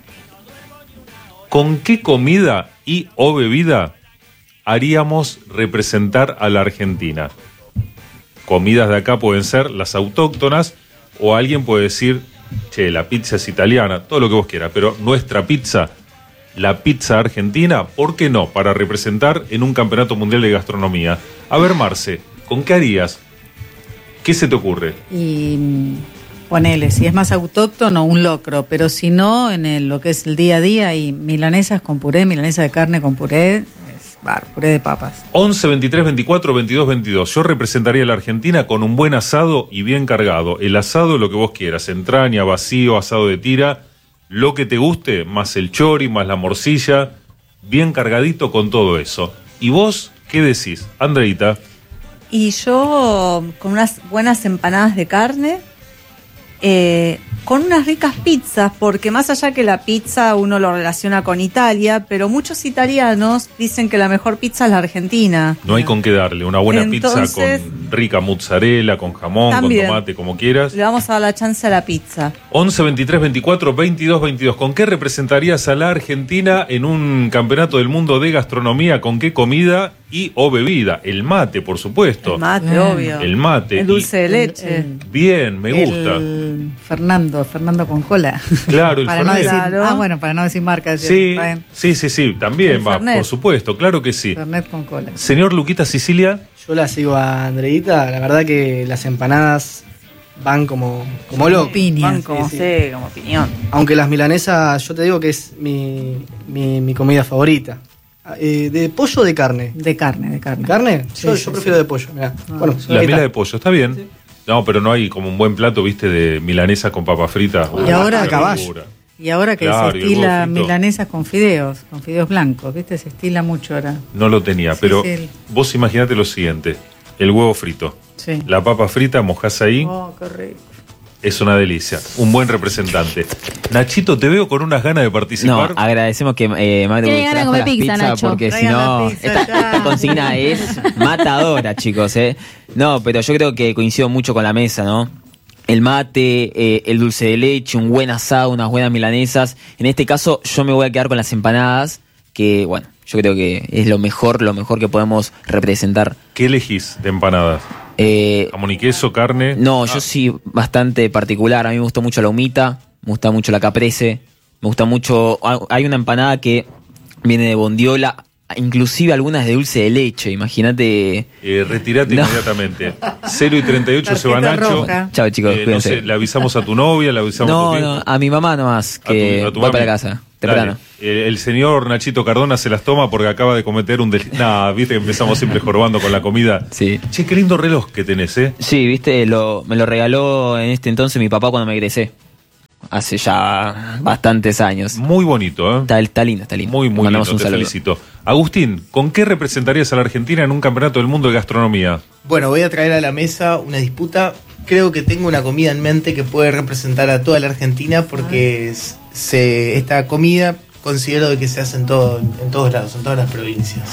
¿con qué comida y o bebida haríamos representar a la Argentina? Comidas de acá pueden ser las autóctonas, o alguien puede decir, che, la pizza es italiana, todo lo que vos quieras, pero nuestra pizza, la pizza argentina, ¿por qué no? Para representar en un campeonato mundial de gastronomía. A ver, Marce, ¿con qué harías? ¿Qué se te ocurre? Y mm, ponele, si es más autóctono, un locro, pero si no, en el, lo que es el día a día, y milanesas con puré, milanesa de carne con puré, es bar, puré de papas. once, veintitrés, veinticuatro, veintidós, veintidós. Yo representaría a la Argentina con un buen asado y bien cargado. El asado, lo que vos quieras, entraña, vacío, asado de tira, lo que te guste, más el chori, más la morcilla, bien cargadito con todo eso. ¿Y vos qué decís, Andreita? Y yo con unas buenas empanadas de carne, eh, con unas ricas pizzas, porque más allá que la pizza uno lo relaciona con Italia, pero muchos italianos dicen que la mejor pizza es la argentina. No hay con qué darle. Una buena Entonces, pizza con rica mozzarella, con jamón, también, con tomate, como quieras. Le vamos a dar la chance a la pizza. once, veintitrés, veinticuatro, veintidós, veintidós. ¿Con qué representarías a la Argentina en un campeonato del mundo de gastronomía? ¿Con qué comida y o bebida? El mate, por supuesto. El mate, Bien. obvio. El mate. El dulce de El- leche. el- Bien, me gusta. El Fernando, Fernando con cola. Claro, el para no Fernet. decir, Claro. ah, bueno, para no decir marca. Sí, está bien. sí, sí, sí, también El va, Fernet. por supuesto, claro que sí. Fernet con cola. Señor Luquita Sicilia, Yo la sigo a Andreita, la verdad que las empanadas van como, como locos. Piña. Van como sí, sí. sé, como opinión. Aunque las milanesas, yo te digo que es mi, mi, mi comida favorita. Eh, ¿De pollo o de carne? De carne, de carne. ¿Carne? Sí, yo sí, yo sí. prefiero de pollo, mirá. No, bueno, la ahí mila está. de pollo, ¿está bien? No, pero no hay como un buen plato, viste, de milanesa con papa frita. Y ahora- qué a caballo. locura. Y ahora que Claro, se y el estila huevo frito. milanesas con fideos, con fideos blancos, ¿viste? Se estila mucho ahora. No lo tenía, Sí, pero sí. vos imaginate lo siguiente, el huevo frito, Sí. la papa frita, mojás ahí, Oh, qué rico. es una delicia, un buen representante. Nachito, te veo con unas ganas de No, participar. agradecemos que eh, Magda Tiene ganas de trajo comer las pizza, pizzas, Nacho. porque si Traigan no, la pizza esta, ya. esta consigna es matadora, chicos. ¿eh? No, pero yo creo que coincido mucho con la mesa, ¿no? El mate, eh, el dulce de leche, un buen asado, unas buenas milanesas. En este caso, yo me voy a quedar con las empanadas, que, bueno, yo creo que es lo mejor, lo mejor que podemos representar. ¿Qué elegís de empanadas? Eh, ¿Jamón y queso, carne? no, Ah, yo sí, bastante particular. A mí me gusta mucho la humita, me gusta mucho la caprese, me gusta mucho. Hay una empanada que viene de bondiola, inclusive algunas de dulce de leche. Imagínate. Eh, retirate No. inmediatamente. cero y treinta y ocho se va Tarjeta Nacho. roja. Chao, chicos, Eh, no cuídense. sé, le avisamos a tu novia, le avisamos a No, tu no, hijo. a mi mamá nomás, A tu- que a tu va mami. para casa, temprano. Dale. Eh, el señor Nachito Cardona se las toma porque acaba de cometer un delito. Nah, viste que empezamos siempre jorobando con la comida. Sí. Che, qué lindo reloj que tenés, ¿eh? Sí, viste, lo, me lo regaló en este entonces mi papá cuando me egresé. Hace ya bastantes años. Muy bonito, ¿eh? Está, está lindo, está lindo. Muy, Le muy mandamos lindo, un te saludo. felicito. Agustín, ¿con qué representarías a la Argentina en un campeonato del mundo de gastronomía? Bueno, voy a traer a la mesa una disputa. Creo que tengo una comida en mente que puede representar a toda la Argentina porque es- se, esta comida considero de que se hace en, todo, en todos lados, en todas las provincias.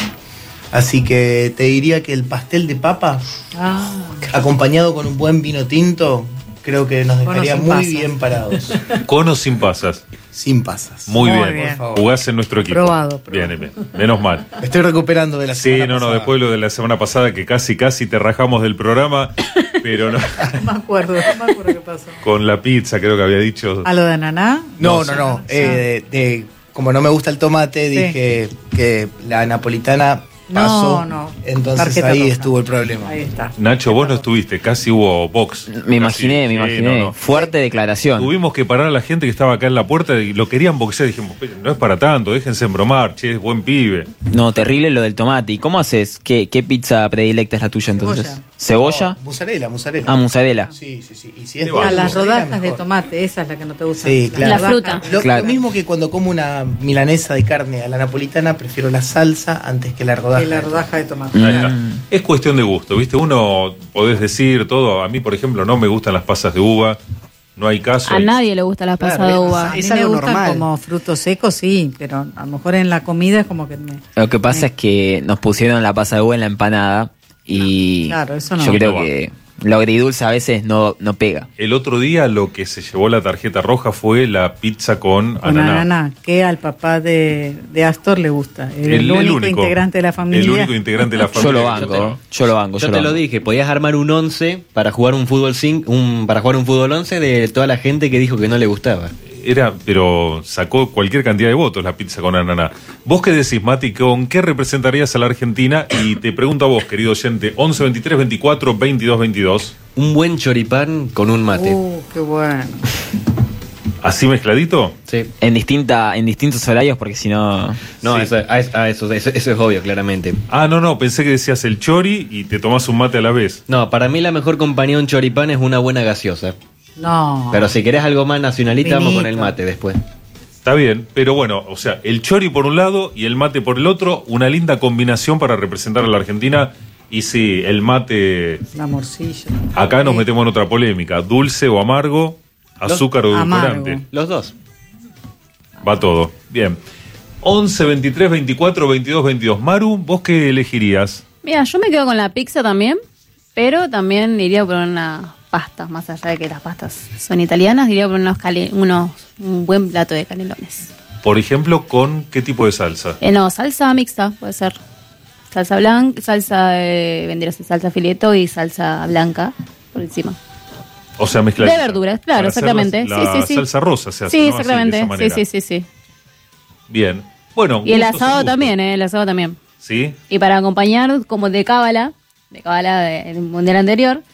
Así que te diría que el pastel de papa, Ah, acompañado con un buen vino tinto, creo que nos Bueno, dejaría sin muy pasas. bien parados. ¿Con o sin pasas? Sin pasas. Muy, Muy bien. bien. Por favor. Jugás en nuestro equipo. Probado, probado. Bien, bien. Menos mal. Me estoy recuperando de la Sí, semana no, no, pasada. después lo de la semana pasada que casi, casi te rajamos del programa, pero no. no me acuerdo, no me acuerdo qué pasó. Con la pizza, creo que había dicho. ¿A lo de ananá? No, no, no. eh, de, de- como no me gusta el tomate, Sí. dije que la napolitana No, pasó. no. Entonces Tarjeta ahí roja. estuvo el problema. Ahí está. Nacho, vos no estuviste, casi hubo box. Me imaginé, Casi, me sí, imaginé. no, no. Fuerte declaración. Tuvimos que parar a la gente que estaba acá en la puerta y lo querían boxear. Dijimos, "Pero no es para tanto, déjense embromar, che, es buen pibe. No, terrible lo del tomate. ¿Y cómo haces? ¿Qué, qué pizza predilecta es la tuya entonces? Cebolla. ¿Cebolla? Oh, mozzarella, mozzarela. Ah, mozzarella. Sí, sí, sí. Y si es Qué de A las mozzarella, rodajas de mejor. tomate, esa es la que no te gusta. Sí, claro. La rodajas. fruta. Lo, Claro. lo mismo que cuando como una milanesa de carne a la napolitana, prefiero la salsa antes que la rodaja. Y la rodaja de tomate. Ahí está. Mm. Es cuestión de gusto, ¿viste? Uno podés decir todo. A mí, por ejemplo, no me gustan las pasas de uva. No hay caso. A Hay- nadie le gusta la Claro, pasada de es- uva. A mí Es me algo gustan normal. como frutos secos, sí, pero a lo mejor en la comida es como que me... Lo que pasa es que nos pusieron la pasa de uva en la empanada y Claro, eso no. yo creo No va. que lo agridulce a veces no, no pega. El otro día lo que se llevó la tarjeta roja fue la pizza con Con ananá. ananá, que al papá de, de Astor le gusta. El, El, el único, único integrante de la familia. El único integrante de la familia. Yo lo que banco, tengo. yo lo banco. Yo yo te lo banco. dije, podías armar un once para jugar un fútbol cinco, un, para jugar un fútbol once de toda la gente que dijo que no le gustaba. era, pero sacó cualquier cantidad de votos la pizza con ananá. ¿Vos qué decís, Mati? ¿Con qué representarías a la Argentina? Y te pregunto a vos, querido oyente, once veintitrés veinticuatro veintidós veintidós. Un buen choripán con un mate. Uh, qué bueno. ¿Así mezcladito? Sí. En distinta, en distintos horarios, porque si no. No, Sí. eso, a, a eso, eso, eso es obvio, claramente. Ah, no, no, pensé que decías el chori y te tomás un mate a la vez. No, para mí la mejor compañía de un choripán es una buena gaseosa. No. Pero si querés algo más nacionalista, vamos con el Vinito. mate después. Está bien, pero bueno, o sea, el chori por un lado y el mate por el otro, una linda combinación para representar a la Argentina. Y sí, el mate, La morcilla. acá nos Sí. metemos en otra polémica, dulce o amargo, azúcar o edulcorante. Amargo. Los dos. Va todo. Bien. once veintitrés veinticuatro veintidós veintidós. Maru, ¿vos qué elegirías? Mira, yo me quedo con la pizza también, pero también iría por unas pastas, más allá de que las pastas son italianas, iría por unos, cale- unos un buen plato de canelones. Por ejemplo, ¿con qué tipo de salsa? Eh, no, salsa mixta, puede ser. Salsa blanca, salsa, eh, vendría a ser salsa fileto y salsa blanca por encima. O sea, mezclar. De verduras, claro, exactamente. La, Sí, sí, sí. salsa rosa se hace, Sí, ¿no? Así, de exactamente. esa Sí, manera. sí, sí, sí. Bien. Bueno. Y el gustos son asado gustos. también, ¿eh? El asado también. ¿Sí? Y para acompañar, como de cábala, de cábala del mundial anterior,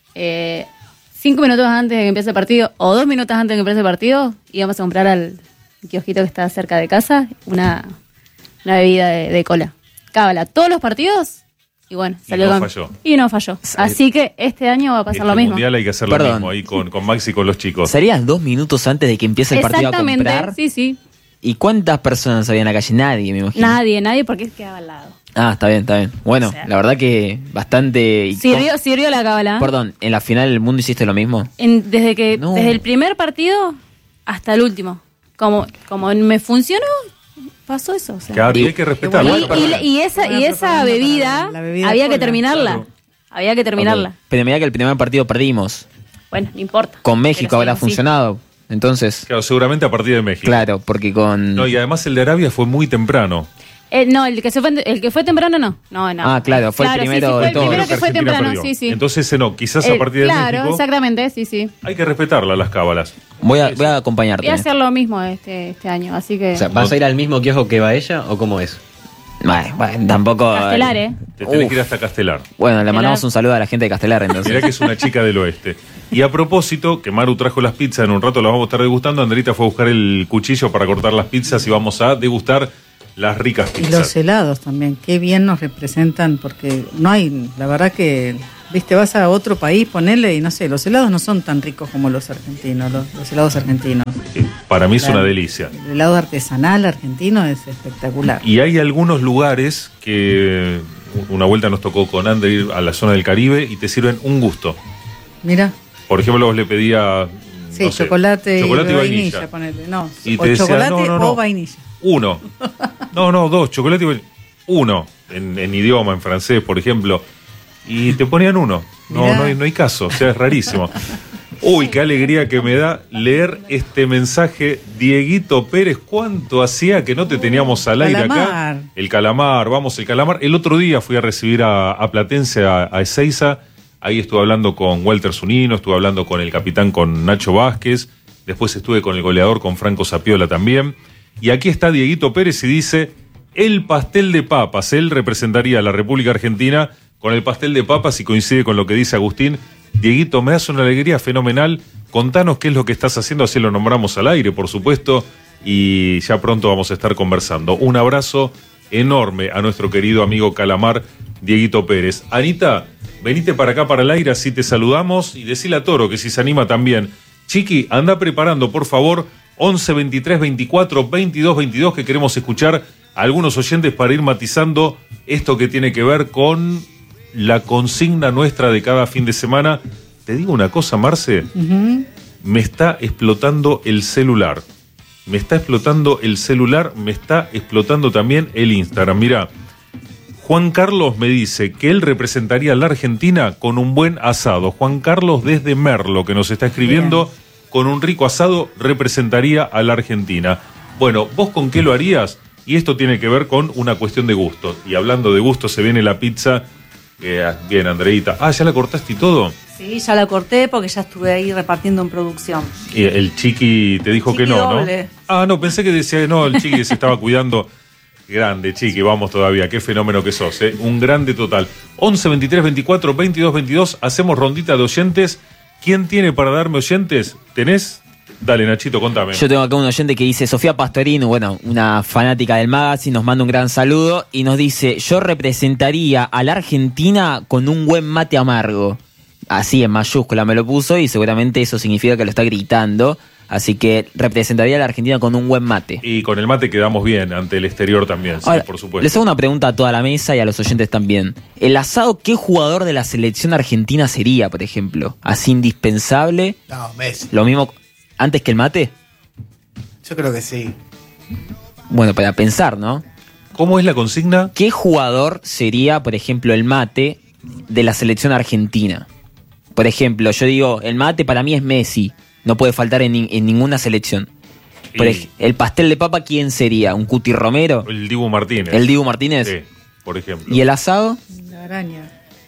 eh, cinco minutos antes de que empiece el partido, o dos minutos antes de que empiece el partido, íbamos a comprar al kiosquito que está cerca de casa una, una bebida de, de cola. Cábala, todos los partidos, y bueno, Y salió no con- falló. Y no falló. Así que este año va a pasar Este lo mismo. mundial hay que hacer Perdón. lo mismo ahí con, con Max y con los chicos. ¿Salías dos minutos antes de que empiece el partido a Exactamente, comprar? sí, sí. ¿Y cuántas personas había en la calle? Nadie, me imagino. Nadie, nadie, porque quedaba al lado. Ah, está bien, está bien. Bueno, O sea. la verdad que bastante... y Sirvió, con- sirvió la cábala. Perdón, ¿en la final del mundo hiciste lo mismo? En- desde que No. desde el primer partido hasta el último. Como, como me funcionó, pasó eso. O sea. Claro, y hay que respetarlo. Y, y- y esa, y Buena esa propaganda bebida, para la bebida había cola. que terminarla. Claro. Había que terminarla. Ok. Pero mira que el primer partido perdimos. Bueno, no importa. Con México Pero habrá sí, sí. funcionado. Entonces, Claro, seguramente a partir de México. claro, porque con... No, y además el de Arabia fue muy temprano. Eh, no, el que, se fue, el que fue temprano no. No, no. Ah, claro, fue el sí, primero sí, fue de el todo. primero que fue Argentina temprano, perdió. sí, sí. Entonces ese no, quizás Eh, a partir de claro, México exactamente, sí, sí. hay que respetarla las cábalas. Voy a, voy a acompañarte. Voy a hacer lo mismo este, este año, así que... O sea, ¿vas a ir al mismo kiosco que va ella o cómo es? Bueno, bueno, tampoco... Castelar, ¿eh? Te tenés Uf. que ir hasta Castelar. Bueno, le Castelar. mandamos un saludo a la gente de Castelar, entonces. Mirá que es una chica del oeste. Y a propósito, que Maru trajo las pizzas, en un rato las vamos a estar degustando. Andrita fue a buscar el cuchillo para cortar las pizzas y vamos a degustar las ricas Y pizzas. los helados también, qué bien nos representan, porque no hay, la verdad que, viste, vas a otro país, ponele, y no sé, los helados no son tan ricos como los argentinos, los, los helados argentinos. Eh, Para mí es Claro. una delicia. El helado artesanal argentino es espectacular. Y hay algunos lugares que una vuelta nos tocó con André ir a la zona del Caribe y te sirven un gusto. Mira, Por ejemplo, vos le pedía sí, no sé, chocolate, chocolate y y vainilla, vainilla. ponele, no, Y o te decía, chocolate no, no, no. o vainilla. Uno. No, no, dos, chocolate y vainilla. Uno, en, en idioma, en francés, por ejemplo. Y te ponían uno. No, Mirá. no hay, no hay caso, o sea, es rarísimo. Uy, qué alegría que me da leer este mensaje. Dieguito Pérez, ¿cuánto hacía que no te teníamos al aire Calamar. acá? El calamar, vamos, el calamar. El otro día fui a recibir a, a Platense, a, a Ezeiza. Ahí estuve hablando con Walter Zunino, estuve hablando con el capitán, con Nacho Vázquez. Después estuve con el goleador, con Franco Sapiola también. Y aquí está Dieguito Pérez y dice, el pastel de papas. Él representaría a la República Argentina con el pastel de papas y coincide con lo que dice Agustín. Dieguito, me das una alegría fenomenal. Contanos qué es lo que estás haciendo, así lo nombramos al aire, por supuesto. Y ya pronto vamos a estar conversando. Un abrazo enorme a nuestro querido amigo Calamar, Dieguito Pérez. Anita, venite para acá para el aire, así te saludamos. Y decile a Toro que si se anima también. Chiqui, anda preparando, por favor, once veintitrés veinticuatro veintidós veintidós, que queremos escuchar a algunos oyentes para ir matizando esto que tiene que ver con la consigna nuestra de cada fin de semana. Te digo una cosa, Marce, Ujú. me está explotando el celular. Me está explotando el celular, me está explotando también el Instagram. Mirá, Juan Carlos me dice que él representaría a la Argentina con un buen asado. Juan Carlos desde Merlo, que nos está escribiendo, con un rico asado representaría a la Argentina. Bueno, ¿vos con qué lo harías? Y esto tiene que ver con una cuestión de gusto. Y hablando de gusto, se viene la pizza. Eh, bien, Andreita. Ah, ¿ya la cortaste y todo? Sí, ya la corté porque ya estuve ahí repartiendo en producción. Y el Chiqui te dijo Chiqui que no, doble. ¿no? Ah, no, pensé que decía no, el Chiqui se estaba cuidando. Grande, Chiqui, vamos todavía. Qué fenómeno que sos, ¿eh? Un grande total. once, veintitrés, veinticuatro, veintidós, veintidós. Hacemos rondita de oyentes. ¿Quién tiene para darme oyentes? ¿Tenés? Dale, Nachito, contame. Yo tengo acá un oyente que dice, Sofía Pastorino, bueno, una fanática del magazine, nos manda un gran saludo y nos dice, yo representaría a la Argentina con un buen mate amargo. Así en mayúscula me lo puso y seguramente eso significa que lo está gritando. Así que representaría a la Argentina con un buen mate. Y con el mate quedamos bien ante el exterior también, sí, Ahora, por supuesto. les hago una pregunta a toda la mesa y a los oyentes también. El asado, ¿qué jugador de la selección argentina sería, por ejemplo? ¿Así indispensable? No, Messi. ¿Lo mismo antes que el mate? Yo creo que sí. Bueno, para pensar, ¿no? ¿Cómo es la consigna? ¿Qué jugador sería, por ejemplo, el mate de la selección argentina? Por ejemplo, yo digo, el mate para mí es Messi. No puede faltar en, ni- en ninguna selección. Por Y- ej- el pastel de papa, ¿quién sería? ¿Un Cuti Romero? El Dibu Martínez. ¿El Dibu Martínez? Sí, por ejemplo. ¿Y el asado? La araña.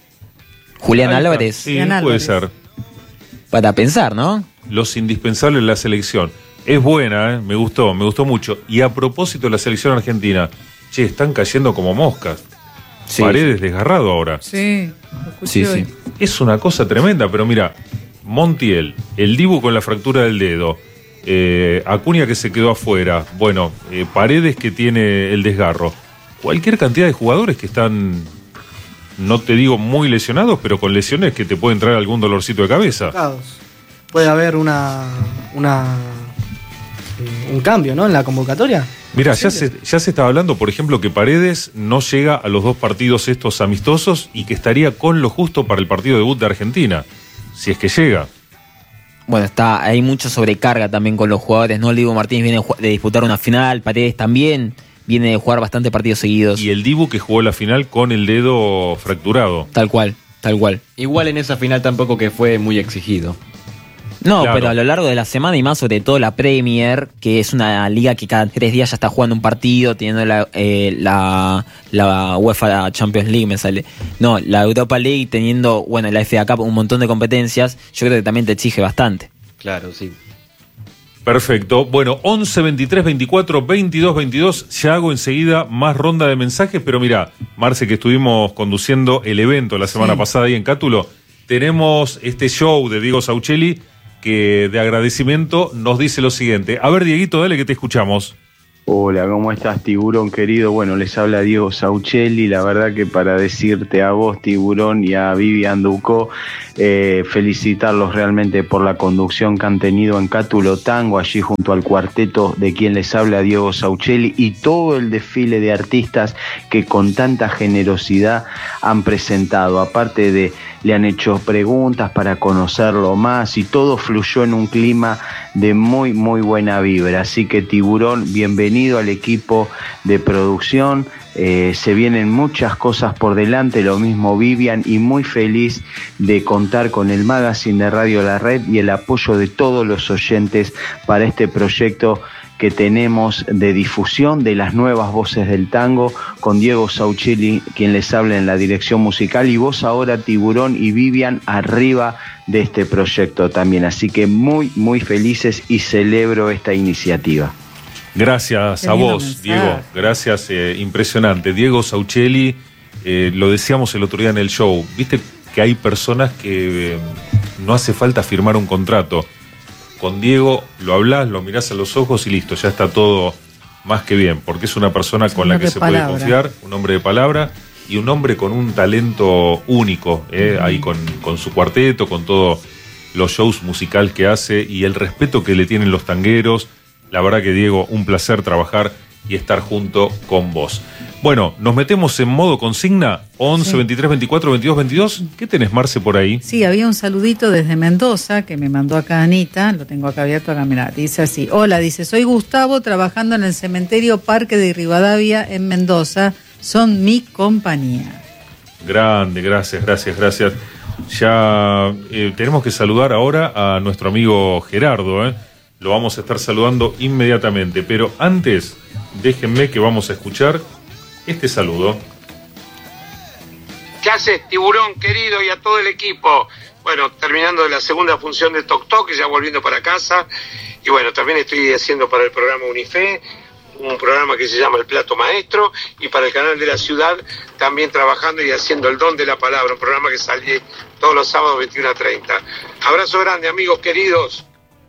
Julián Ahí está. Álvarez. Sí, Julián puede Álvarez. ser. Para pensar, ¿no? Los indispensables de la selección. Es buena, ¿eh? Me gustó, me gustó mucho. Y a propósito de la selección argentina, che, están cayendo como moscas. Sí. Paredes desgarrado ahora. Sí, lo escuché Sí, hoy. sí. Es una cosa tremenda, pero mira, Montiel, el Dibu con la fractura del dedo, eh, Acuña que se quedó afuera, bueno, eh, Paredes que tiene el desgarro. Cualquier cantidad de jugadores que están, no te digo muy lesionados, pero con lesiones que te pueden traer algún dolorcito de cabeza. Tocados. Puede haber una, una eh, un cambio, ¿no? En la convocatoria. Mira, ya se, ya se estaba hablando, por ejemplo, que Paredes no llega a los dos partidos estos amistosos y que estaría con lo justo para el partido debut de Argentina, si es que llega. Bueno, está, hay mucha sobrecarga también con los jugadores, ¿no? El Dibu Martínez viene de ju- de disputar una final, Paredes también viene de jugar bastante partidos seguidos. Y el Dibu que jugó la final con el dedo fracturado. Tal cual, tal cual. Igual en esa final tampoco que fue muy exigido. No, Claro. pero a lo largo de la semana y más sobre todo la Premier, que es una liga que cada tres días ya está jugando un partido, teniendo la, eh, la, la UEFA Champions League, me sale. No, la Europa League teniendo, bueno, la F A Cup, un montón de competencias, yo creo que también te exige bastante. Claro, sí. Perfecto. Bueno, once, veintitrés, veinticuatro, veintidós, veintidós. Ya hago enseguida más ronda de mensajes, pero mira, Marce, que estuvimos conduciendo el evento la semana Sí. pasada ahí en Cátulo, tenemos este show de Diego Sauchelli que de agradecimiento nos dice lo siguiente. A ver, Dieguito, dale que te escuchamos. Hola, ¿cómo estás, Tiburón querido? Bueno, les habla Diego Sauchelli. La verdad que para decirte a vos, Tiburón, y a Vivian Ducó, eh, felicitarlos realmente por la conducción que han tenido en Cátulo Tango, allí junto al cuarteto de quien les habla Diego Sauchelli, y todo el desfile de artistas que con tanta generosidad han presentado. Aparte de, le han hecho preguntas para conocerlo más y todo fluyó en un clima de muy, muy buena vibra. Así que, Tiburón, bienvenido al equipo de producción. Eh, se vienen muchas cosas por delante, lo mismo Vivian, y muy feliz de contar con el magazine de Radio La Red y el apoyo de todos los oyentes para este proyecto que tenemos de difusión de las nuevas voces del tango, con Diego Sauchelli, quien les habla en la dirección musical, y vos ahora, Tiburón y Vivian, arriba de este proyecto también. Así que muy, muy felices y celebro esta iniciativa. Gracias Qué a lindo vos, mensaje. Diego. Gracias, eh, impresionante. Diego Sauchelli, eh, lo decíamos el otro día en el show. Viste que hay personas que eh, no hace falta firmar un contrato. Con Diego lo hablás, lo mirás a los ojos y listo, ya está todo más que bien, porque es una persona con la hombre que de se palabra. puede confiar, un hombre de palabra y un hombre con un talento único, eh, ahí con, con su cuarteto, con todos los shows musicales que hace y el respeto que le tienen los tangueros. La verdad que, Diego, un placer trabajar y estar junto con vos. Bueno, nos metemos en modo consigna, once, Sí. veintitrés, veinticuatro, veintidós, veintidós. ¿Qué tenés, Marce, por ahí? Sí, había un saludito desde Mendoza que me mandó acá Anita, lo tengo acá abierto acá, mirá, dice así: hola, dice, soy Gustavo, trabajando en el cementerio Parque de Rivadavia en Mendoza, son mi compañía. Grande, gracias, gracias, gracias. Ya eh, tenemos que saludar ahora a nuestro amigo Gerardo, ¿eh? Lo vamos a estar saludando inmediatamente, pero antes, déjenme que vamos a escuchar este saludo. ¿Qué haces, Tiburón querido, y a todo el equipo? bueno, terminando la segunda función de Toc Toc, ya volviendo para casa. Y bueno, también estoy haciendo para el programa Unife un programa que se llama El Plato Maestro, y para el canal de la ciudad también trabajando y haciendo El Don de la Palabra, un programa que sale todos los sábados veintiuno a treinta. Abrazo grande, amigos queridos.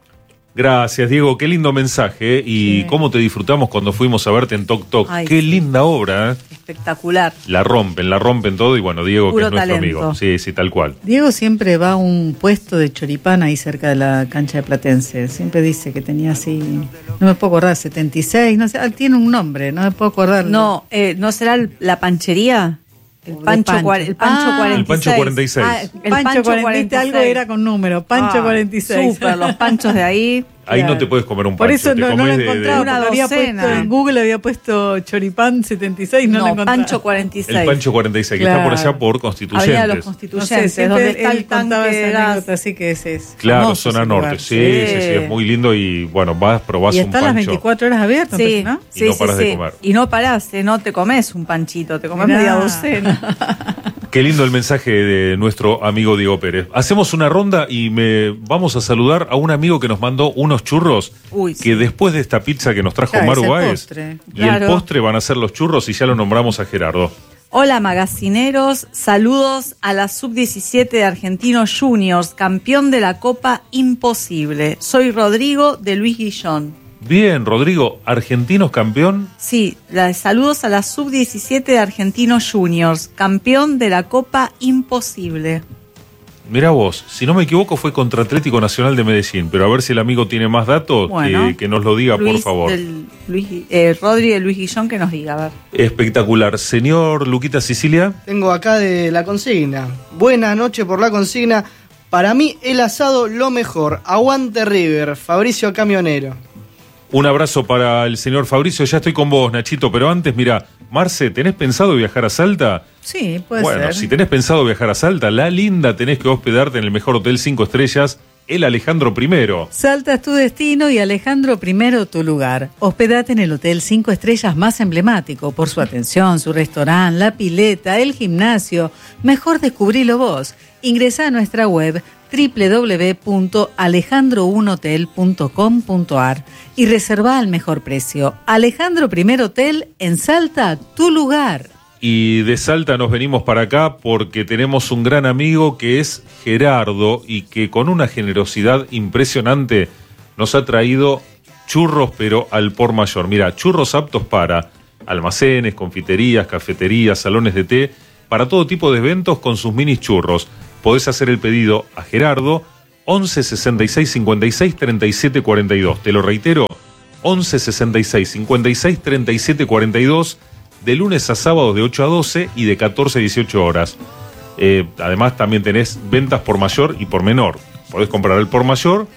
Gracias, Diego, qué lindo mensaje, ¿eh? Y Sí. cómo te disfrutamos cuando fuimos a verte en Toc Toc. Ay, Qué sí. linda obra, ¿eh? Espectacular. La rompen, la rompen todo, y bueno, Diego, Puro que es nuestro talento. amigo. Sí, sí, tal cual. Diego siempre va a un puesto de choripán ahí cerca de la cancha de Platense. Siempre dice que tenía así, no me puedo acordar, setenta y seis, no sé, ah, tiene un nombre, no me puedo acordar. No, eh, ¿no será el- la panchería? El De Pancho, Pancho. cua- el Pancho Ah, cuarenta y seis. El Pancho cuarenta y seis. Ah, El Pancho Pancho cuarenta y seis, algo era con número, Pancho Ah, cuarenta y seis. Súper, los panchos de ahí. Ahí Claro. no te puedes comer un Por pancho, eso te no, no comes lo de- de- encontraba, Una porque había docena. puesto, en Google había puesto choripán setenta y seis, no, lo No, encontraba. Pancho cuarenta y seis. El Pancho cuarenta y seis, que Claro. está por allá por Había Constituyentes. los No constituyentes, sé, donde siempre está él el contaba tanque de esa gas. anécdota, así que ese es Claro, famoso zona ese norte, lugar. sí, sí, sí, es muy lindo y bueno, vas, probás Y un está a las pancho. veinticuatro horas abierto, Sí, ¿no? Y sí, no sí, paras de sí. comer. Y no parás, eh, no te comes un panchito, te comes Mirá. media docena. Qué lindo el mensaje de nuestro amigo Diego Pérez. Hacemos una ronda y me vamos a saludar a un amigo que nos mandó unos churros. Uy, que sí. después de esta pizza que nos trajo Claro, Maru es el Báez, postre. y Claro. el postre van a ser los churros, y ya lo nombramos a Gerardo. Hola magacineros, saludos a la sub diecisiete de Argentinos Juniors, campeón de la Copa Imposible. Soy Rodrigo de Luis Guillón. Bien, Rodrigo, argentinos campeón. Sí, la- saludos a la sub diecisiete de Argentinos Juniors, campeón de la Copa Imposible. Mirá vos, si no me equivoco fue contra Atlético Nacional de Medellín, pero a ver si el amigo tiene más datos, Bueno. que, que nos lo diga, por Luis favor. del- Luis, eh, Rodri de Luis Guillón que nos diga, a ver. Espectacular. Señor Luquita Sicilia. Tengo acá de la consigna. Buena noche por la consigna. Para mí, el asado lo mejor. Aguante River, Fabricio Camionero. Un abrazo para el señor Fabricio. Ya estoy con vos, Nachito, pero antes, mira, Marce, ¿tenés pensado viajar a Salta? Sí, puede bueno, ser. si tenés pensado viajar a Salta, la linda, tenés que hospedarte en el mejor hotel cinco estrellas, el Alejandro I. Salta es tu destino y Alejandro I tu lugar. Hospedate en el hotel cinco estrellas más emblemático por su atención, su restaurante, la pileta, el gimnasio. Mejor descubrilo vos. Ingresá a nuestra web doble u doble u doble u punto alejandro uno hotel punto com punto a r y reservá al mejor precio. Alejandro I Hotel en Salta, tu lugar. Y de Salta nos venimos para acá porque tenemos un gran amigo que es Gerardo y que con una generosidad impresionante nos ha traído churros, pero al por mayor. Mira, churros aptos para almacenes, confiterías, cafeterías, salones de té, para todo tipo de eventos con sus mini churros. Podés hacer el pedido a Gerardo, once sesenta y seis cincuenta y seis treinta y siete cuarenta y dos. Te lo reitero, once sesenta y seis cincuenta y seis treinta y siete cuarenta y dos, de lunes a sábados de ocho a doce y de catorce a dieciocho horas. Eh, además también tenés ventas por mayor y por menor. Podés comprar al por mayor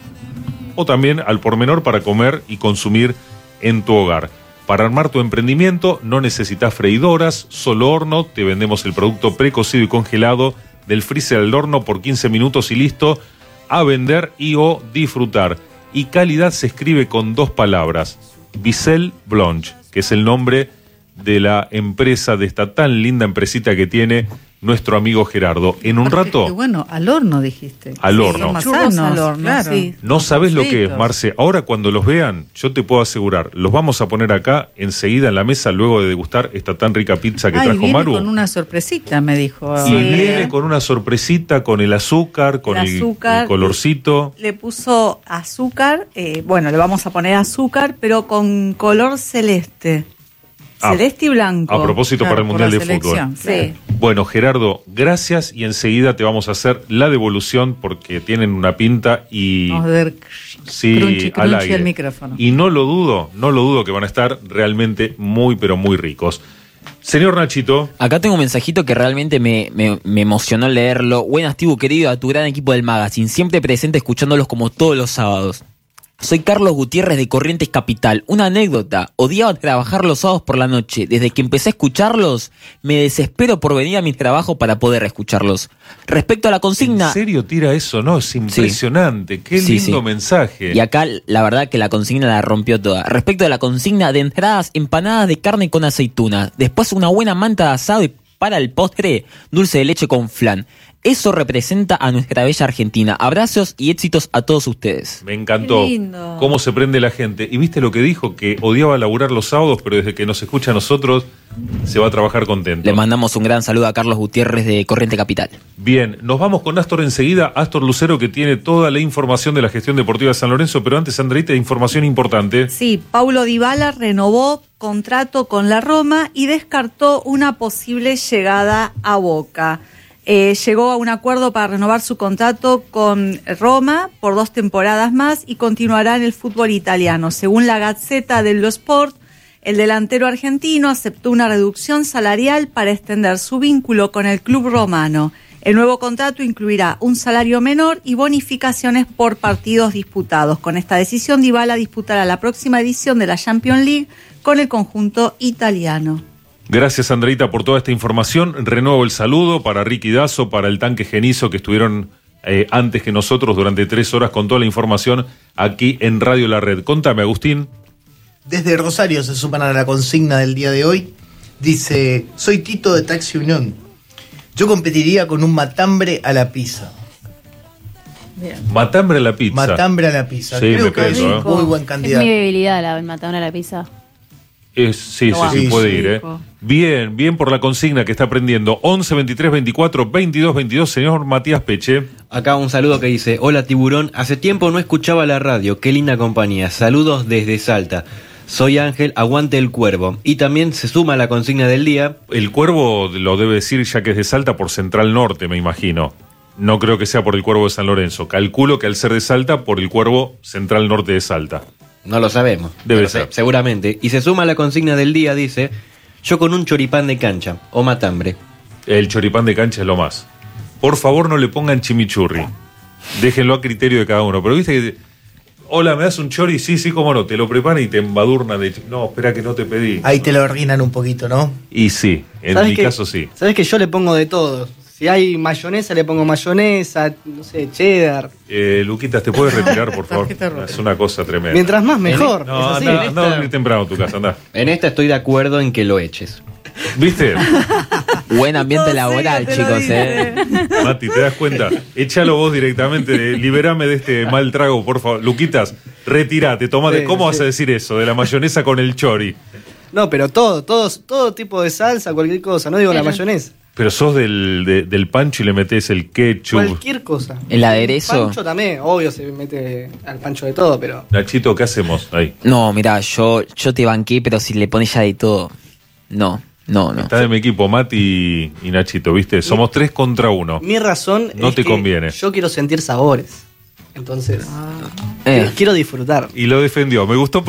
o también al por menor para comer y consumir en tu hogar. Para armar tu emprendimiento no necesitas freidoras, solo horno. Te vendemos el producto precocido y congelado del freezer al horno por quince minutos y listo, a vender y o disfrutar. Y calidad se escribe con dos palabras, Bissell Blanche, que es el nombre de la empresa, de esta tan linda empresita que tiene nuestro amigo Gerardo. En un Qué rato, bueno, al horno dijiste. Al Sí, horno. son más Churros sanos, al horno, claro. sí. no sabes lo que es, Fritos. Marce. Ahora cuando los vean, yo te puedo asegurar, los vamos a poner acá enseguida en la mesa luego de degustar esta tan rica pizza que Ay, trajo viene Maru. con una sorpresita, me dijo. Y Sí. viene con una sorpresita, con el azúcar, con El el, azúcar. el colorcito. Le puso azúcar, eh, bueno, le vamos a poner azúcar, pero con color celeste. Ah, Celeste y blanco. A propósito, Claro, para el por Mundial la de selección, Fútbol. Sí. Bueno, Gerardo, gracias y enseguida te vamos a hacer la devolución porque tienen una pinta y Vamos a ver sí, crunchy, al crunchy aire. el micrófono. Y no lo dudo, no lo dudo que van a estar realmente muy, pero muy ricos. Señor Nachito, Acá tengo un mensajito que realmente me, me, me emocionó leerlo. Buenas, Tibu, querido, a tu gran equipo del Magazine, siempre presente escuchándolos como todos los sábados. Soy Carlos Gutiérrez de Corrientes Capital. Una anécdota, odiaba trabajar los sábados por la noche. Desde que empecé a escucharlos, me desespero por venir a mi trabajo para poder escucharlos. Respecto a la consigna... ¿en serio tira eso? No, es impresionante. Qué Sí, lindo sí. mensaje. Y acá la verdad que la consigna la rompió toda. Respecto a la consigna de entradas, empanadas de carne con aceituna. Después una buena manta de asado y para el postre, dulce de leche con flan. Eso representa a nuestra bella Argentina. Abrazos y éxitos a todos ustedes. Me encantó Qué lindo. cómo se prende la gente. Y viste lo que dijo, que odiaba laburar los sábados, pero desde que nos escucha a nosotros se va a trabajar contento. Le mandamos un gran saludo a Carlos Gutiérrez de Corriente Capital. Bien, nos vamos con Astor enseguida. Astor Lucero, que tiene toda la información de la gestión deportiva de San Lorenzo, pero antes, Andreita, información importante. Sí, Paulo Dybala renovó contrato con la Roma y descartó una posible llegada a Boca. Eh, llegó a un acuerdo para renovar su contrato con Roma por dos temporadas más y continuará en el fútbol italiano. Según la Gazzetta dello Sport, el delantero argentino aceptó una reducción salarial para extender su vínculo con el club romano. El nuevo contrato incluirá un salario menor y bonificaciones por partidos disputados. Con esta decisión, Dybala disputará la próxima edición de la Champions League con el conjunto italiano. Gracias, Andreita, por toda esta información. Renuevo el saludo para Ricky Dazo, para el Tanque Genizo, que estuvieron eh, antes que nosotros durante tres horas con toda la información aquí en Radio La Red. Contame, Agustín. Desde Rosario se suman a la consigna del día de hoy. Dice, soy Tito de Taxi Unión. Yo competiría con un matambre a la pizza. Bien. Matambre a la pizza. Matambre a la pizza. Sí, Creo me que es peso, un ¿eh? muy buen Es candidato. mi debilidad la matambre a la pizza. Es, sí, No, sí, sí, sí, puede sí. ir, ¿eh? Bien, bien por la consigna que está aprendiendo. once, veintitrés, veinticuatro, veintidós, veintidós, señor Matías Peche. Acá un saludo que dice, hola Tiburón, hace tiempo no escuchaba la radio, qué linda compañía, saludos desde Salta. Soy Ángel, aguante el cuervo. Y también se suma a la consigna del día. El Cuervo lo debe decir ya que es de Salta por Central Norte, me imagino. No creo que sea por el Cuervo de San Lorenzo. Calculo que al ser de Salta, por el Cuervo Central Norte de Salta. No lo sabemos. Debe pero ser. se- Seguramente. Y se suma a la consigna del día, dice, yo con un choripán de cancha o matambre. El choripán de cancha es lo más. Por favor, no le pongan chimichurri. Déjenlo a criterio de cada uno. Pero viste que... Hola, ¿me das un chori? Sí, sí, cómo no. Te lo preparan y te embadurnan de... No, espera que no te pedí. Ahí te lo ordenan un poquito, ¿no? Y sí, en ¿Sabes mi qué? caso sí. ¿Sabes que yo le pongo de todo? Si hay mayonesa, le pongo mayonesa, no sé, cheddar. Eh, Luquitas, ¿te puedes retirar, por favor? Tarjeta roja. Es una cosa tremenda. Mientras más, mejor. No, es así. anda, en anda a esta- dormir temprano a tu casa, anda. En esta estoy de acuerdo en que lo eches. ¿Viste? Buen ambiente Todo laboral, serio te lo chicos, dice. ¿eh? Mati, ¿te das cuenta? Échalo vos directamente, de- liberame de este mal trago, por favor. Luquitas, retirate, tomate. Sí, ¿Cómo vas sí. a decir eso? De la mayonesa con el chori. No, pero todo, todo, todo tipo de salsa, cualquier cosa. No digo la Pero- mayonesa. Pero sos del, de- del pancho y le metés el ketchup. Cualquier cosa. El aderezo. Pancho también, obvio, se mete al pancho de todo, pero. Nachito, ¿qué hacemos ahí? No, mirá, yo, yo te banqué, pero si le pones ya de todo. No, no, no. Está de mi equipo, Mati y, y Nachito, ¿viste? Somos tres contra uno. Mi razón No es te que conviene. yo quiero sentir sabores. Entonces, Eh. quiero, quiero disfrutar. Y lo defendió. Me gustó